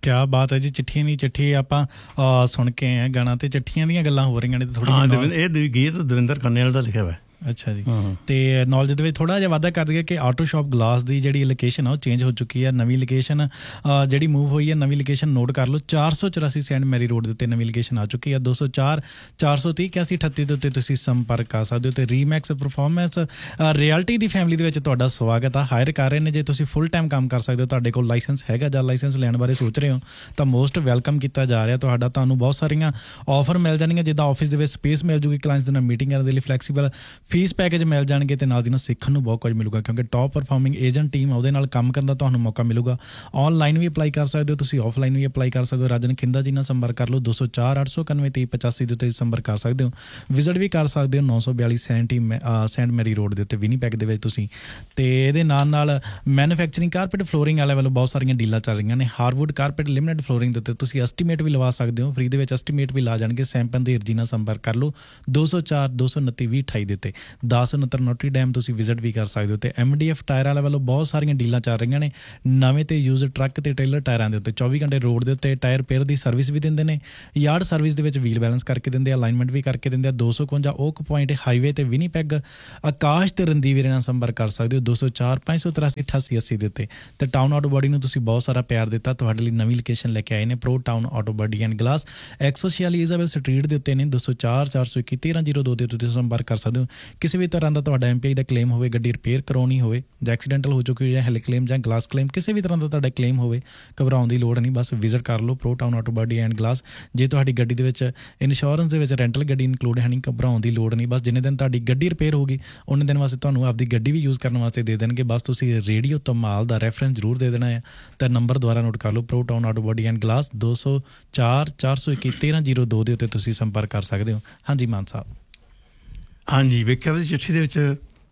ਕਿਆ ਬਾਤ ਹੈ ਜੀ। ਚਿੱਠੀਆਂ ਦੀ ਚਿੱਠੀ ਆਪਾਂ ਸੁਣ ਕੇ ਆਏ ਗਾਣਾ ਤੇ ਚਿੱਠੀਆਂ ਦੀਆਂ ਗੱਲਾਂ ਹੋ ਰਹੀਆਂ ਨੇ। ਇਹ ਗੀਤ ਦਵਿੰਦਰ ਖੰਨੇਵਾਲ ਦਾ ਲਿਖਿਆ ਹੋਇਆ। ਅੱਛਾ ਜੀ। ਤੇ ਨੌਲੇਜ ਦੇ ਵਿੱਚ ਥੋੜ੍ਹਾ ਜਿਹਾ ਵਾਧਾ ਕਰ ਦਈਏ ਕਿ ਆਟੋ ਸ਼ਾਪ ਗਲਾਸ ਦੀ ਜਿਹੜੀ ਲੋਕੇਸ਼ਨ ਆ ਉਹ ਚੇਂਜ ਹੋ ਚੁੱਕੀ ਹੈ। ਨਵੀਂ ਲੋਕੇਸ਼ਨ ਜਿਹੜੀ ਮੂਵ ਹੋਈ ਹੈ, ਨਵੀਂ ਲੋਕੇਸ਼ਨ ਨੋਟ ਕਰ ਲਓ। 484 ਸੈਂਟ ਮੈਰੀ ਰੋਡ ਦੇ ਉੱਤੇ ਨਵੀਂ ਲੋਕੇਸ਼ਨ ਆ ਚੁੱਕੀ ਹੈ। 204 430 8138 ਦੇ ਉੱਤੇ ਤੁਸੀਂ ਸੰਪਰਕ ਕਰ ਸਕਦੇ ਹੋ। ਤੇ ਰੀਮੈਕਸ ਪਰਫਾਰਮੈਂਸ ਰਿਐਲਿਟੀ ਦੀ ਫੈਮਿਲੀ ਦੇ ਵਿੱਚ ਤੁਹਾਡਾ ਸਵਾਗਤ ਆ। ਹਾਇਰ ਕਰ ਰਹੇ ਨੇ। ਜੇ ਤੁਸੀਂ ਫੁੱਲ ਟਾਈਮ ਕੰਮ ਕਰ ਸਕਦੇ ਹੋ, ਤੁਹਾਡੇ ਕੋਲ ਲਾਇਸੈਂਸ ਹੈਗਾ ਜਾਂ ਲਾਇਸੈਂਸ ਲੈਣ ਬਾਰੇ ਸੋਚ ਰਹੇ ਹੋ ਤਾਂ ਮੋਸਟ ਵੈਲਕਮ ਕੀਤਾ ਜਾ ਰਿਹਾ ਤੁਹਾਡਾ। ਤੁਹਾਨੂੰ ਬਹੁਤ ਸਾਰੀਆਂ ਆਫਰ ਮਿਲ ਜਾਣਗੀਆਂ, ਜਿੱਦਾਂ ਆਫਿਸ ਦੇ ਵਿੱਚ ਸਪੇਸ ਮਿਲ ਜੂਗੀ, ਕਲਾਇੰਟਸ ਦੇ ਨਾਲ ਮੀਟਿੰਗ ਕਰਨ ਦੇ ਲਈ ਫਲੈਕਸੀਬਲ ਫੀਸ ਪੈਕੇਜ ਮਿਲ ਜਾਣਗੇ ਤੇ ਨਾਲ ਦੀ ਨਾਲ ਸਿੱਖਣ ਨੂੰ ਬਹੁਤ ਕੁਝ ਮਿਲੂਗਾ, ਕਿਉਂਕਿ ਟੌਪ ਪਰਫਾਰਮਿੰਗ ਏਜੰਟ ਟੀਮ ਉਹਦੇ ਨਾਲ ਕੰਮ ਕਰਨ ਦਾ ਤੁਹਾਨੂੰ ਮੌਕਾ ਮਿਲੂਗਾ। ਆਨਲਾਈਨ ਵੀ ਅਪਲਾਈ ਕਰ ਸਕਦੇ ਹੋ ਤੁਸੀਂ, ਆਫਲਾਈਨ ਵੀ ਅਪਲਾਈ ਕਰ ਸਕਦੇ ਹੋ। ਰਾਜਨ ਖਿੰਦਾ ਜੀ ਨਾਲ ਸੰਪਰਕ ਕਰ ਲਓ। 204 891 2385 ਦੇ ਉੱਤੇ ਸੰਪਰਕ ਕਰ ਸਕਦੇ ਹੋ। ਵਿਜ਼ਿਟ ਵੀ ਕਰ ਸਕਦੇ ਹੋ 942 ਸੈਂਟ ਮੈਰੀ ਰੋਡ ਦੇ ਉੱਤੇ ਵਿਨੀਪੈਗ ਦੇ ਵਿੱਚ ਤੁਸੀਂ। ਤੇ ਇਹਦੇ ਨਾਲ ਨਾਲ ਮੈਨੂਫੈਕਚਰਿੰਗ ਕਾਰਪੇਟ ਫਲੋਰਿੰਗ ਵਾਲੇ ਵੱਲੋਂ ਬਹੁਤ ਸਾਰੀਆਂ ਡੀਲਾਂ ਚੱਲ ਰਹੀਆਂ ਨੇ। ਹਾਰਵੁੱਡ ਕਾਰਪੇਟ ਲਿਮਿਟਡ ਫਲੋਰਿੰਗ ਦੇ ਉੱਤੇ ਤੁਸੀਂ ਐਸਟੀਮੇਟ ਵੀ ਲਵਾ ਸਕਦੇ ਹੋ, ਫ੍ਰੀ ਦੇ ਵਿੱਚ ਐਸਟੀਮੇਟ ਵੀ ਲਾ ਜਾਣਗੇ। ਸੈਂਪਨ ਦੇ ਜੀ ਨਾਲ ਸੰਪਰਕ ਕਰ ਲਓ 204 229 2028 ਦੇ ਉੱਤੇ। 1069 ਨੋਟਰੀ ਡੈਮ ਤੁਸੀਂ ਵਿਜ਼ਿਟ ਵੀ ਕਰ ਸਕਦੇ ਹੋ। ਤੇ MDF ਟਾਇਰਾਂ ਵਾਲੇ ਵੱਲੋਂ ਬਹੁਤ ਸਾਰੀਆਂ ਡੀਲਾਂ ਚੱਲ ਰਹੀਆਂ ਨੇ ਨਵੇਂ ਤੇ ਯੂਜ਼ ਟਰੱਕ ਤੇ ਟ੍ਰੇਲਰ ਟਾਇਰਾਂ ਦੇ ਉੱਤੇ। 24 ਘੰਟੇ ਰੋਡ ਦੇ ਉੱਤੇ ਟਾਇਰ ਰਿਪੇਅਰ ਦੀ ਸਰਵਿਸ ਵੀ ਦਿੰਦੇ ਨੇ, ਯਾਰਡ ਸਰਵਿਸ ਦੇ ਵਿੱਚ ਵੀਲ ਬੈਲੈਂਸ ਕਰਕੇ ਦਿੰਦੇ ਆ, ਅਲਾਈਨਮੈਂਟ ਵੀ ਕਰਕੇ ਦਿੰਦੇ ਆ। 251 ਓਕ ਪੁਆਇੰਟ ਹਾਈਵੇ ਤੇ ਵਿਨੀਪੈਗ ਆਕਾਸ਼ ਤੇ ਰਣਦੀਵ ਨਾਲ ਸੰਪਰਕ ਕਰ ਸਕਦੇ ਹੋ 204 583 88 80 ਦੇ ਉੱਤੇ। ਤੇ ਟਾਊਨ ਆਟੋ ਬਾਡੀ ਨੂੰ ਤੁਸੀਂ ਬਹੁਤ ਸਾਰਾ ਪਿਆਰ ਦਿੱਤਾ, ਤੁਹਾਡੇ ਲਈ ਨਵੀਂ ਲੋਕੇਸ਼ਨ ਲੈ ਕੇ ਆਏ ਨੇ pro town auto body and glass 146 Isabel street ਦੇ ਉੱਤੇ ਨੇ। 204 421 1302 ਦੇ ਉੱਤੇ ਸੰਪਰਕ ਕਰ ਸਕਦੇ ਹੋ। ਕਿਸੇ ਵੀ ਤਰ੍ਹਾਂ ਦਾ ਤੁਹਾਡਾ MPI ਦਾ ਕਲੇਮ ਹੋਵੇ, ਗੱਡੀ ਰਿਪੇਅਰ ਕਰਾਉਣੀ ਹੋਵੇ, ਜਾਂ ਐਕਸੀਡੈਂਟਲ ਹੋ ਚੁੱਕੀ ਜਾਂ ਹੈਲ ਕਲੇਮ ਜਾਂ ਗਲਾਸ ਕਲੇਮ, ਕਿਸੇ ਵੀ ਤਰ੍ਹਾਂ ਦਾ ਤੁਹਾਡਾ ਕਲੇਮ ਹੋਵੇ, ਘਬਰਾਉਣ ਦੀ ਲੋੜ ਨਹੀਂ। ਬਸ ਵਿਜ਼ਿਟ ਕਰ ਲਓ pro town auto body and glass. ਜੇ ਤੁਹਾਡੀ ਗੱਡੀ ਦੇ ਵਿੱਚ ਇੰਸ਼ੋਰੈਂਸ ਦੇ ਵਿੱਚ ਰੈਂਟਲ ਗੱਡੀ ਇਨਕਲੂਡ ਹੈ ਨਹੀਂ, ਘਬਰਾਉਣ ਦੀ ਲੋੜ ਨਹੀਂ। ਬਸ ਜਿੰਨੇ ਦਿਨ ਤੁਹਾਡੀ ਗੱਡੀ ਰਿਪੇਅਰ ਹੋਊਗੀ ਉਨੇ ਦਿਨ ਵਾਸਤੇ ਤੁਹਾਨੂੰ ਆਪਦੀ ਗੱਡੀ ਵੀ ਯੂਜ਼ ਕਰਨ ਵਾਸਤੇ ਦੇ ਦੇਣਗੇ। ਬਸ ਤੁਸੀਂ ਰੇਡੀਓ ਤੋਂ ਮਾਲ ਦਾ ਰੈਫਰੈਂਸ ਜ਼ਰੂਰ ਦੇ ਦੇਣਾ ਹੈ। ਤਾਂ ਨੰਬਰ ਦੁਆਰਾ ਨੋਟ ਕਰ ਲਓ pro town auto body and glass 204 421 1302 ਦੇ ਉੱਤੇ ਤੁਸੀਂ ਸੰਪਰਕ ਕਰ ਸਕਦੇ ਹੋ। ਹਾਂਜੀ ਮਾਨ ਸਾਹਿਬ। ਹਾਂਜੀ, ਵੇਖਿਆ ਵੀ ਚਿੱਠੀ ਦੇ ਵਿੱਚ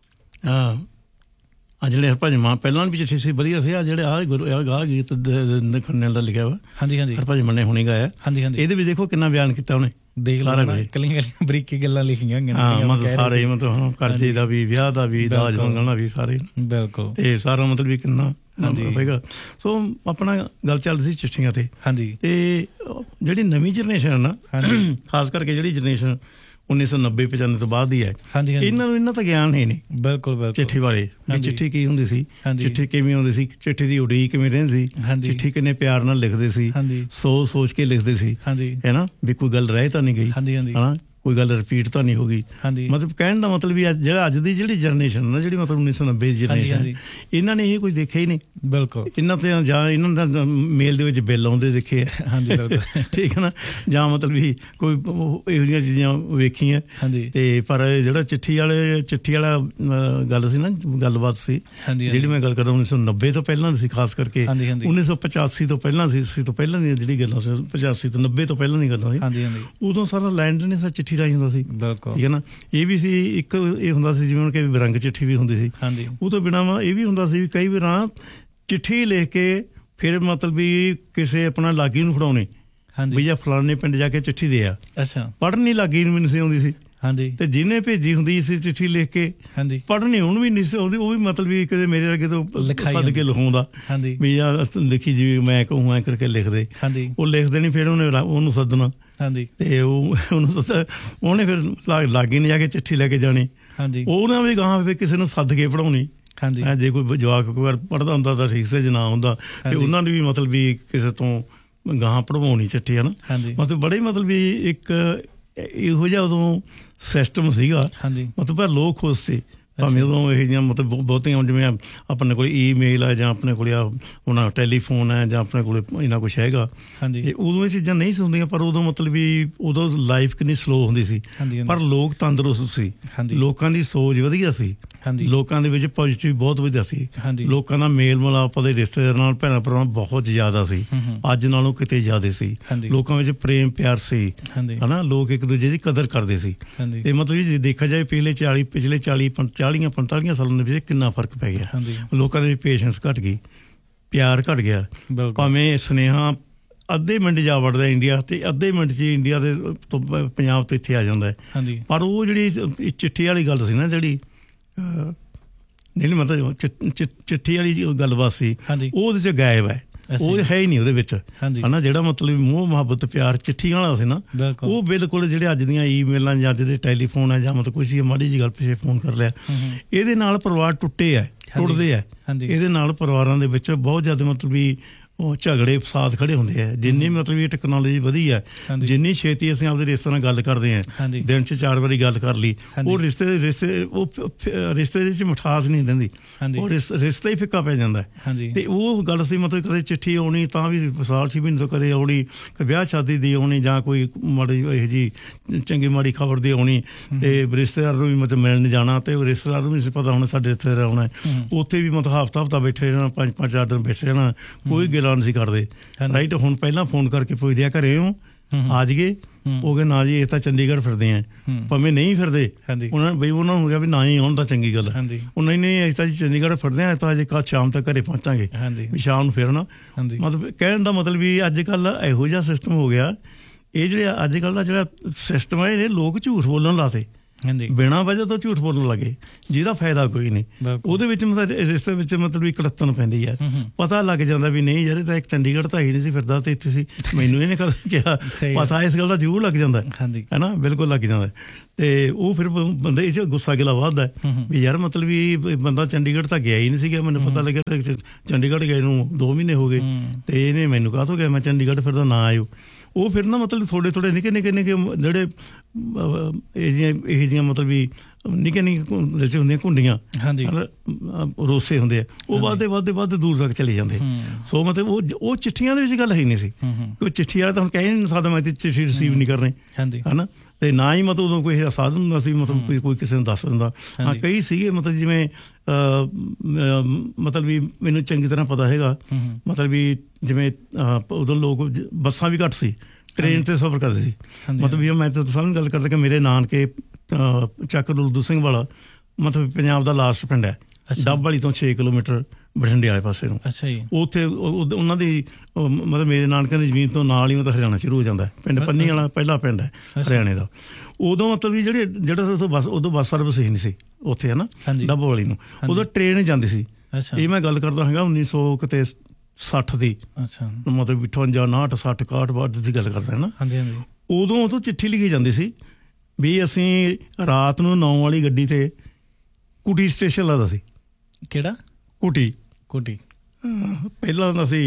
ਜਿਹੜੇ ਹਰਭਜਨ ਮਾਨ ਪਹਿਲਾਂ ਵੀ ਚਿੱਠੀ ਸੀ ਵਧੀਆ ਸੀ। ਜਿਹੜੇ ਆਹ ਗੀਤ ਖੰਨੇਵਾਲ ਦਾ ਲਿਖਿਆ ਵਾ, ਹਾਂਜੀ ਹਾਂਜੀ, ਹਰਭਜਨ ਮਾਨ ਨੇ ਹੁਣੇ ਗਾਇਆ, ਹਾਂਜੀ ਹਾਂਜੀ। ਇਹਦੇ ਵੀ ਦੇਖੋ ਕਿੰਨਾ ਬਿਆਨ ਕੀਤਾ ਉਹਨੇ, ਦੇਖ ਲਾ ਕੱਲੀਆਂ ਬਰੀਕੀ ਗੱਲਾਂ ਲਿਖੀਆਂ ਮਤਲਬ ਸਾਰੇ, ਮਤਲਬ ਕਰਜ਼ੇ ਦਾ ਵੀ, ਵਿਆਹ ਦਾ ਵੀ, ਦਾਜ ਮੰਗਣ ਦਾ ਵੀ, ਸਾਰੇ ਬਿਲਕੁਲ। ਤੇ ਸਾਰਾ ਮਤਲਬ ਵੀ ਕਿੰਨਾ ਹੋਏਗਾ। ਸੋ ਆਪਣਾ ਗੱਲ ਚੱਲਦੀ ਸੀ ਚਿੱਠੀਆਂ ਤੇ। ਹਾਂਜੀ। ਤੇ ਜਿਹੜੀ ਨਵੀਂ ਜਨਰੇਸ਼ਨ ਹੈ ਨਾ, ਖਾਸ ਕਰਕੇ ਜਿਹੜੀ ਜਨਰੇਸ਼ਨ 1990 95 ਤੋਂ ਬਾਅਦ ਦੀ ਹੈ, ਇਹਨਾਂ ਨੂੰ ਇਹਨਾਂ ਤਾਂ ਗਿਆਨ ਹੈ ਨਹੀਂ ਬਿਲਕੁਲ ਬਿਲਕੁਲ ਚਿੱਠੀ ਬਾਰੇ। ਚਿੱਠੀ ਕੀ ਹੁੰਦੀ ਸੀ, ਚਿੱਠੀ ਕਿਵੇਂ ਹੁੰਦੀ ਸੀ, ਚਿੱਠੀ ਦੀ ਉਡੀਕ ਕਿਵੇਂ ਰਹਿੰਦੀ ਸੀ, ਚਿੱਠੀ ਕਿੰਨੇ ਪਿਆਰ ਨਾਲ ਲਿਖਦੇ ਸੀ, ਸੋਚ ਕੇ ਲਿਖਦੇ ਸੀ, ਹੈ ਨਾ, ਵੀ ਕੋਈ ਗੱਲ ਰਹਿ ਤਾਂ ਨਹੀਂ ਗਈ, ਹਨਾ, ਕੋਈ ਗੱਲ ਰਿਪੀਟ ਤਾਂ ਨਹੀਂ ਹੋ ਗਈ। ਮਤਲਬ ਕਹਿਣ ਦਾ ਮਤਲਬ ਵੀ ਜਿਹੜਾ ਅੱਜ ਦੀ ਜਿਹੜੀ ਜਨਰੇਸ਼ਨ ਨਾ, ਜਿਹੜੀ ਮਤਲਬ 1990 ਦੀ ਜਨਰੇਸ਼ਨ, ਇਹਨਾਂ ਨੇ ਇਹ ਕੁਝ ਦੇਖਿਆ ਹੀ ਨਹੀਂ ਬਿਲਕੁਲ। ਇਹਨਾਂ ਤੇ ਜਾਂ ਇਹਨਾਂ ਦਾ ਮੇਲ ਦੇ ਵਿੱਚ ਬਿੱਲ ਆਉਂਦੇ ਦੇਖੇ ਆ, ਠੀਕ ਹੈ ਨਾ, ਜਾਂ ਮਤਲਬ ਵੀ ਕੋਈ ਇਹੋ ਜਿਹੀਆਂ ਚੀਜ਼ਾਂ ਵੇਖੀਆਂ। ਤੇ ਪਰ ਜਿਹੜਾ ਚਿੱਠੀ ਵਾਲਾ ਗੱਲ ਸੀ ਨਾ, ਗੱਲਬਾਤ ਸੀ ਜਿਹੜੀ ਮੈਂ ਗੱਲ ਕਰਦਾ 1990 ਤੋਂ ਪਹਿਲਾਂ ਦੀ ਸੀ, ਖਾਸ ਕਰਕੇ 1985 ਤੋਂ ਪਹਿਲਾਂ ਸੀ, 80 ਤੋਂ ਪਹਿਲਾਂ ਦੀਆਂ ਜਿਹੜੀ ਗੱਲਾਂ ਸੀ, 85 ਤੋਂ 90 ਤੋਂ ਪਹਿਲਾਂ ਦੀਆਂ ਗੱਲਾਂ ਸੀ। ਉਦੋਂ ਸਾਰਾ ਲੈਂਡ ਨਹੀਂ ਸੀ, ਚਿੱਠੀ ਰਾਹੀਂ ਹੁੰਦਾ ਸੀ, ਠੀਕ ਹੈ ਨਾ। ਇਹ ਵੀ ਸੀ ਇੱਕ, ਇਹ ਹੁੰਦਾ ਸੀ ਜਿਵੇਂ ਹੁਣ ਕਿ ਰੰਗ ਚਿੱਠੀ ਵੀ ਹੁੰਦੀ ਸੀ। ਉਹ ਤੋਂ ਬਿਨਾਂ ਇਹ ਵੀ ਹੁੰਦਾ ਸੀ ਕਈ ਵਾਰ ਚਿੱਠੀ ਲਿਖ ਕੇ ਫਿਰ ਮਤਲਬ ਵੀ ਕਿਸੇ ਆਪਣਾ ਲਾਗੀ ਨੂੰ ਫੜਾਉਣੀ, ਵੀ ਜਾਂ ਫਲਾਣੇ ਪਿੰਡ ਜਾ ਕੇ ਚਿੱਠੀ ਦੇ ਆ। ਅੱਛਾ। ਪੜ੍ਹਨੀ ਲਾਗੀ ਨੂੰ ਵੀ ਨਹੀਂ ਸੀ ਆਉਂਦੀ ਸੀ, ਤੇ ਜਿਹਨੇ ਭੇਜੀ ਹੁੰਦੀ ਸੀ ਚਿੱਠੀ ਲਿਖ ਕੇ, ਪੜ੍ਹਨੀ ਉਹਨੂੰ ਵੀ ਨਹੀਂ ਸੀ ਆਉਂਦੀ। ਉਹ ਵੀ ਮਤਲਬ ਵੀ ਕਦੇ ਮੇਰੇ ਵਰਗੇ ਤੋਂ ਸੱਦ ਕੇ ਲਿਖਾਉਂਦਾ, ਵੀ ਆ ਲਿਖੀ ਜਿਵੇਂ ਮੈਂ ਕਹੂੰ ਐ ਕਰਕੇ ਲਿਖਦੇ, ਉਹ ਲਿਖਦੇ ਨਹੀਂ, ਫਿਰ ਉਹਨੂੰ ਸੱਦਣਾ, ਤੇ ਉਹਨੇ ਫਿਰ ਲਾਗੇ ਨਹੀਂ ਜਾ ਕੇ ਚਿੱਠੀ ਲੈ ਕੇ ਜਾਣੀ। ਉਹਨਾਂ ਵੀ ਗਾਹਾਂ ਫਿਰ ਕਿਸੇ ਨੂੰ ਸੱਦ ਕੇ ਪੜ੍ਹਾਉਣੀ। ਜੇ ਕੋਈ ਜਵਾਕ ਕੋਈ ਵਾਰ ਪੜ੍ਹਦਾ ਹੁੰਦਾ ਤਾਂ ਠੀਕ ਸੀ, ਜੇ ਨਾ ਹੁੰਦਾ ਤੇ ਉਹਨਾਂ ਨੇ ਵੀ ਮਤਲਬ ਵੀ ਕਿਸੇ ਤੋਂ ਗਾਹਾਂ ਪੜ੍ਹਵਾਉਣੀ ਚਿੱਠੀ, ਹੈ ਨਾ। ਮਤਲਬ ਬੜੇ ਮਤਲਬ ਵੀ ਇੱਕ ਇਹੋ ਜਿਹਾ ਉਦੋਂ ਸਿਸਟਮ ਸੀਗਾ, ਮਤਲਬ ਪਰ ਲੋਕ ਖੁਸ਼ ਸੀ। ਭਾਵੇਂ ਉਦੋਂ ਇਹੋ ਜਿਹੀਆਂ ਮਤਲਬ ਬਹੁਤੀਆਂ, ਜਿਵੇਂ ਆਪਣੇ ਕੋਲ ਈਮੇਲ ਹੈ, ਜਾਂ ਆਪਣੇ ਕੋਲ ਹੁਣ ਟੈਲੀਫੋਨ ਹੈ, ਜਾਂ ਆਪਣੇ ਕੋਲ ਇੰਨਾ ਕੁਛ ਹੈਗਾ, ਉਦੋਂ ਇਹ ਚੀਜ਼ਾਂ ਨਹੀਂ ਸੀ ਹੁੰਦੀਆਂ। ਪਰ ਉਦੋਂ ਮਤਲਬ ਵੀ ਉਦੋਂ ਲਾਈਫ ਕਿੰਨੀ ਸਲੋ ਹੁੰਦੀ ਸੀ, ਪਰ ਲੋਕ ਤੰਦਰੁਸਤ ਸੀ, ਲੋਕਾਂ ਦੀ ਸੋਚ ਵਧੀਆ ਸੀ, ਲੋਕਾਂ ਦੇ ਵਿੱਚ ਪੋਜ਼ੀਟਿਵ ਬਹੁਤ ਵਧੀਆ ਸੀ, ਲੋਕਾਂ ਦਾ ਮੇਲ ਮਿਲਾਪ ਦੇ ਰਿਸ਼ਤੇਦਾਰਾਂ ਨਾਲ, ਭੈਣਾਂ ਭਰਾਵਾਂ ਬਹੁਤ ਜ਼ਿਆਦਾ ਸੀ, ਅੱਜ ਨਾਲੋਂ ਕਿਤੇ ਜ਼ਿਆਦਾ ਸੀ। ਲੋਕਾਂ ਵਿੱਚ ਪ੍ਰੇਮ ਪਿਆਰ ਸੀ, ਹਨਾ, ਲੋਕ ਇੱਕ ਦੂਜੇ ਦੀ ਕਦਰ ਕਰਦੇ ਸੀ। ਤੇ ਮਤਲਬ ਜੇ ਦੇਖਿਆ ਜਾਏ ਪਿਛਲੇ 40-45 ਸਾਲਾਂ ਦੇ ਵਿੱਚ ਕਿੰਨਾ ਫਰਕ ਪੈ ਗਿਆ। ਲੋਕਾਂ ਦੇ ਵਿੱਚ ਪੇਸ਼ੈਂਸ ਘੱਟ ਗਈ, ਪਿਆਰ ਘੱਟ ਗਿਆ। ਭਾਵੇਂ ਸੁਨੇਹਾ ਅੱਧੇ ਮਿੰਟ ਜਾ ਵੜਦਾ ਇੰਡੀਆ, ਤੇ ਅੱਧੇ ਮਿੰਟ 'ਚ ਇੰਡੀਆ ਦੇ ਤੋਂ ਪੰਜਾਬ ਤੋਂ ਇੱਥੇ ਆ ਜਾਂਦਾ ਹੈ। ਪਰ ਉਹ ਜਿਹੜੀ ਚਿੱਠੀ ਵਾਲੀ ਗੱਲ ਸੀ ਨਾ, ਜਿਹੜੀ ਮਤਲਬ ਚਿੱਠੀ ਵਾਲੀ ਗੱਲਬਾਤ ਸੀ, ਉਹ ਉਹਦੇ 'ਚ ਗਾਇਬ ਹੈ। ਉਹ ਹੈ ਹੀ ਨਹੀਂ ਉਹਦੇ ਵਿੱਚ ਹਨਾ। ਜਿਹੜਾ ਮਤਲਬ ਮੋਹ ਮੁਹੱਬਤ ਪਿਆਰ ਚਿੱਠੀ ਵਾਲਾ ਸੀ ਨਾ, ਉਹ ਬਿਲਕੁਲ ਜਿਹੜੇ ਅੱਜ ਦੀਆਂ ਈਮੇਲਾਂ ਜਾਂ ਅੱਜ ਦੇ ਟੈਲੀਫੋਨ ਹੈ ਜਾਂ ਮਤਲਬ ਕੋਈ ਮਾੜੀ ਜਿਹੀ ਗੱਲ ਪਿੱਛੇ ਫੋਨ ਕਰ ਲਿਆ, ਇਹਦੇ ਨਾਲ ਪਰਿਵਾਰ ਟੁੱਟਦੇ ਆ। ਇਹਦੇ ਨਾਲ ਪਰਿਵਾਰਾਂ ਦੇ ਵਿੱਚ ਬਹੁਤ ਜ਼ਿਆਦਾ ਮਤਲਬ ਵੀ ਉਹ ਝਗੜੇ ਫਸਾਦ ਖੜੇ ਹੁੰਦੇ ਆ। ਜਿੰਨੀ ਮਤਲਬ ਇਹ ਟੈਕਨੋਲੋਜੀ ਵਧੀ ਹੈ, ਜਿੰਨੀ ਛੇਤੀ ਅਸੀਂ ਆਪਦੇ ਰਿਸ਼ਤੇ ਨਾਲ ਗੱਲ ਕਰਦੇ ਹਾਂ, ਦਿਨ 'ਚ 4 ਵਾਰੀ ਗੱਲ ਕਰ ਲਈ, ਉਹ ਰਿਸ਼ਤੇ ਦੇ ਵਿੱਚ ਮਿਠਾਸ ਨਹੀਂ ਦਿੰਦੀ, ਉਹ ਰਿਸ਼ਤਾ ਹੀ ਫਿੱਕਾ ਪੈ ਜਾਂਦਾ। ਤੇ ਉਹ ਗੱਲ ਸੀ ਮਤਲਬ ਕਦੇ ਚਿੱਠੀ ਆਉਣੀ ਤਾਂ ਵੀ ਸਾਲ 6 ਮਹੀਨੇ ਤੋਂ ਕਦੇ ਆਉਣੀ, ਵਿਆਹ ਸ਼ਾਦੀ ਦੀ ਆਉਣੀ ਜਾਂ ਕੋਈ ਮਾੜੀ ਇਹੋ ਜਿਹੀ ਚੰਗੀ ਮਾੜੀ ਖਬਰ ਦੀ ਆਉਣੀ, ਤੇ ਰਿਸ਼ਤੇਦਾਰ ਨੂੰ ਵੀ ਮਤਲਬ ਮਿਲਣ ਜਾਣਾ, ਤੇ ਉਹ ਰਿਸ਼ਤੇਦਾਰ ਨੂੰ ਵੀ ਪਤਾ ਹੋਣਾ ਸਾਡੇ ਰਿਸ਼ਤੇਦਾਰ ਆਉਣਾ, ਉੱਥੇ ਵੀ ਮਤਲਬ ਹਫ਼ਤਾ ਬੈਠੇ ਰਹਿਣਾ, 5-4 ਦਿਨ ਬੈਠੇ ਰਹਿਣਾ, ਕੋਈ ਗਿਲਾ ਨਹੀਂ ਸੀ ਕਰਦੇ। ਰਾਈਟ, ਹੁਣ ਪਹਿਲਾਂ ਫੋਨ ਕਰਕੇ ਪੁੱਛਦੇ ਆ ਘਰੇ ਹੋ ਆ ਜਾਈਏ, ਉਹ ਕਹਿੰਦੇ ਨਾ ਜੀ ਇਹ ਤਾਂ ਚੰਡੀਗੜ੍ਹ ਫਿਰਦੇ ਆ, ਭਾਵੇਂ ਨਹੀਂ ਫਿਰਦੇ ਉਹਨਾਂ ਬਈ ਉਹਨਾਂ ਨੂੰ ਹੋ ਗਿਆ ਵੀ ਨਾ ਹੀ ਆਉਣ ਤਾਂ ਚੰਗੀ ਗੱਲ, ਉਹ ਨਹੀਂ ਅਸੀਂ ਤਾਂ ਜੀ ਚੰਡੀਗੜ੍ਹ ਫਿਰਦੇ ਆ, ਤਾਂ ਅਜੇ ਕੱਲ੍ਹ ਸ਼ਾਮ ਤੱਕ ਘਰੇ ਪਹੁੰਚਾਂਗੇ, ਵੀ ਸ਼ਾਮ ਨੂੰ ਫਿਰਨਾ। ਮਤਲਬ ਕਹਿਣ ਦਾ ਮਤਲਬ ਵੀ ਅੱਜ ਕੱਲ੍ਹ ਇਹੋ ਜਿਹਾ ਸਿਸਟਮ ਹੋ ਗਿਆ, ਇਹ ਜਿਹੜੇ ਅੱਜ ਕੱਲ੍ਹ ਦਾ ਜਿਹੜਾ ਸਿਸਟਮ ਹੈ, ਇਹ ਲੋਕ ਝੂਠ ਬੋਲਣ ਲਾਤੇ, ਬਿਨਾਂ ਵਜ੍ਹਾ ਤੋਂ ਝੂਠ ਬੋਲਣ ਲੱਗੇ, ਜਿਹਦਾ ਫਾਇਦਾ ਕੋਈ ਨਹੀਂ। ਉਹਦੇ ਵਿੱਚ ਮਤਲਬ ਰਿਸ਼ਤੇ ਵਿੱਚ ਮਤਲਬ ਇੱਕ ਕੜੱਤਣ ਪੈਂਦੀ ਹੈ, ਪਤਾ ਲੱਗ ਜਾਂਦਾ ਵੀ ਨਹੀਂ ਯਾਰ ਤਾਂ ਇੱਕ ਚੰਡੀਗੜ੍ਹ ਤਾਂ ਹੀ ਨਹੀਂ ਸੀ ਫਿਰਦਾ ਤੇ ਇੱਥੇ ਸੀ, ਮੈਨੂੰ ਇਹਨੇ ਕਦੇ ਕਿਹਾ, ਪਤਾ ਇਸ ਗੱਲ ਦਾ ਜ਼ਰੂਰ ਲੱਗ ਜਾਂਦਾ ਹੈ ਨਾ, ਬਿਲਕੁਲ ਲੱਗ ਜਾਂਦਾ। ਤੇ ਉਹ ਫਿਰ ਬੰਦੇ 'ਚ ਗੁੱਸਾ ਗਿਲਾ ਵੱਧਦਾ ਵੀ ਯਾਰ ਮਤਲਬ ਵੀ ਬੰਦਾ ਚੰਡੀਗੜ੍ਹ ਤਾਂ ਗਿਆ ਹੀ ਨਹੀਂ ਸੀਗਾ, ਮੈਨੂੰ ਪਤਾ ਲੱਗਿਆ ਚੰਡੀਗੜ੍ਹ ਗਏ ਨੂੰ 2 ਮਹੀਨੇ ਹੋ ਗਏ, ਤੇ ਇਹਨੇ ਮੈਨੂੰ ਕਾਹਤੋਂ ਗਿਆ ਮੈਂ ਚੰਡੀਗੜ੍ਹ ਫਿਰਦਾ, ਨਾ ਆਇਓ। ਉਹ ਫਿਰ ਨਾ ਮਤਲਬ ਥੋੜ੍ਹੇ ਨਿੱਕੇ ਜਿਹੜੇ ਇਹੋ ਜਿਹੀਆਂ ਮਤਲਬ ਵੀ ਨਿੱਕੇ ਦਿਲ 'ਚ ਹੁੰਦੀਆਂ ਘੁੰਡੀਆਂ, ਰੋਸੇ ਹੁੰਦੇ ਆ, ਉਹ ਵੱਧਦੇ ਦੂਰ ਤੱਕ ਚਲੇ ਜਾਂਦੇ। ਸੋ ਮਤਲਬ ਉਹ ਚਿੱਠੀਆਂ ਦੇ ਵਿੱਚ ਗੱਲ ਹੈ ਨਹੀਂ ਸੀ, ਕੋਈ ਚਿੱਠੀ ਵਾਲਾ ਤਾਂ ਹੁਣ ਕਹਿ ਨਹੀਂ ਸਕਦਾ ਮੈਂ ਚਿੱਠੀ ਰਿਸੀਵ ਨਹੀਂ ਕਰਨੀ, ਹੈ ਨਾ। ਤੇ ਨਾ ਹੀ ਮਤਲਬ ਉਦੋਂ ਕੋਈ ਸਾਧਨ ਹੁੰਦਾ ਸੀ, ਮਤਲਬ ਕੋਈ ਕਿਸੇ ਨੂੰ ਦੱਸ ਦਿੰਦਾ। ਹਾਂ, ਕਈ ਸੀਗੇ ਮਤਲਬ ਜਿਵੇਂ ਮਤਲਬ ਵੀ ਮੈਨੂੰ ਚੰਗੀ ਤਰ੍ਹਾਂ ਪਤਾ ਹੈਗਾ, ਮਤਲਬ ਵੀ ਜਿਵੇਂ ਉਦੋਂ ਲੋਕ ਬੱਸਾਂ ਵੀ ਘੱਟ ਸੀ, ਟ੍ਰੇਨ ਤੇ ਸਫ਼ਰ ਕਰਦੇ ਸੀ। ਮਤਲਬ ਵੀ ਮੈਂ ਤਾਂ ਸਾਹਮਣੇ ਗੱਲ ਕਰਦਾ ਕਿ ਮੇਰੇ ਨਾਨਕੇ ਚੱਕ ਰੁਲਦੂ ਸਿੰਘ ਵਾਲਾ ਮਤਲਬ ਪੰਜਾਬ ਦਾ ਲਾਸਟ ਪਿੰਡ ਹੈ, ਡੱਬ ਵਾਲੀ ਤੋਂ 6 ਕਿਲੋਮੀਟਰ ਬਠਿੰਡੇ ਵਾਲੇ ਪਾਸੇ ਨੂੰ। ਉੱਥੇ ਉਹਨਾਂ ਦੀ ਮਤਲਬ ਮੇਰੇ ਨਾਨਕਿਆਂ ਦੀ ਜ਼ਮੀਨ ਤੋਂ ਨਾਲ ਹੀ ਮਤਲਬ ਹਰਿਆਣਾ ਸ਼ੁਰੂ ਹੋ ਜਾਂਦਾ, ਪਿੰਡ ਪੰਨੀ ਵਾਲਾ ਪਹਿਲਾ ਪਿੰਡ ਹੈ ਹਰਿਆਣੇ ਦਾ। ਉਦੋਂ ਮਤਲਬ ਵੀ ਜਿਹੜਾ ਉਦੋਂ ਬੱਸ ਸਰਵਿਸ ਹੀ ਨਹੀਂ ਸੀ ਉੱਥੇ, ਹੈ ਨਾ, ਡੱਬ ਵਾਲੀ ਨੂੰ ਉਦੋਂ ਟ੍ਰੇਨ ਜਾਂਦੀ ਸੀ। ਇਹ ਮੈਂ ਗੱਲ ਕਰਦਾ ਹੈਗਾ 1960 ਦੀ, ਮਤਲਬ 58, 59, 60, 61 ਦੀ ਗੱਲ ਕਰਦਾ ਹੈ ਨਾ। ਉਦੋਂ ਤੋਂ ਚਿੱਠੀ ਲਿਖੀ ਜਾਂਦੀ ਸੀ ਵੀ ਅਸੀਂ ਰਾਤ ਨੂੰ 9 ਵਾਲੀ ਗੱਡੀ ਤੇ ਕੁਟੀ ਸਟੇਸ਼ਨ ਲੱਗਦਾ ਸੀ। ਕਿਹੜਾ? ਕੁਟੀ। ਪਹਿਲਾਂ ਹੁੰਦਾ ਸੀ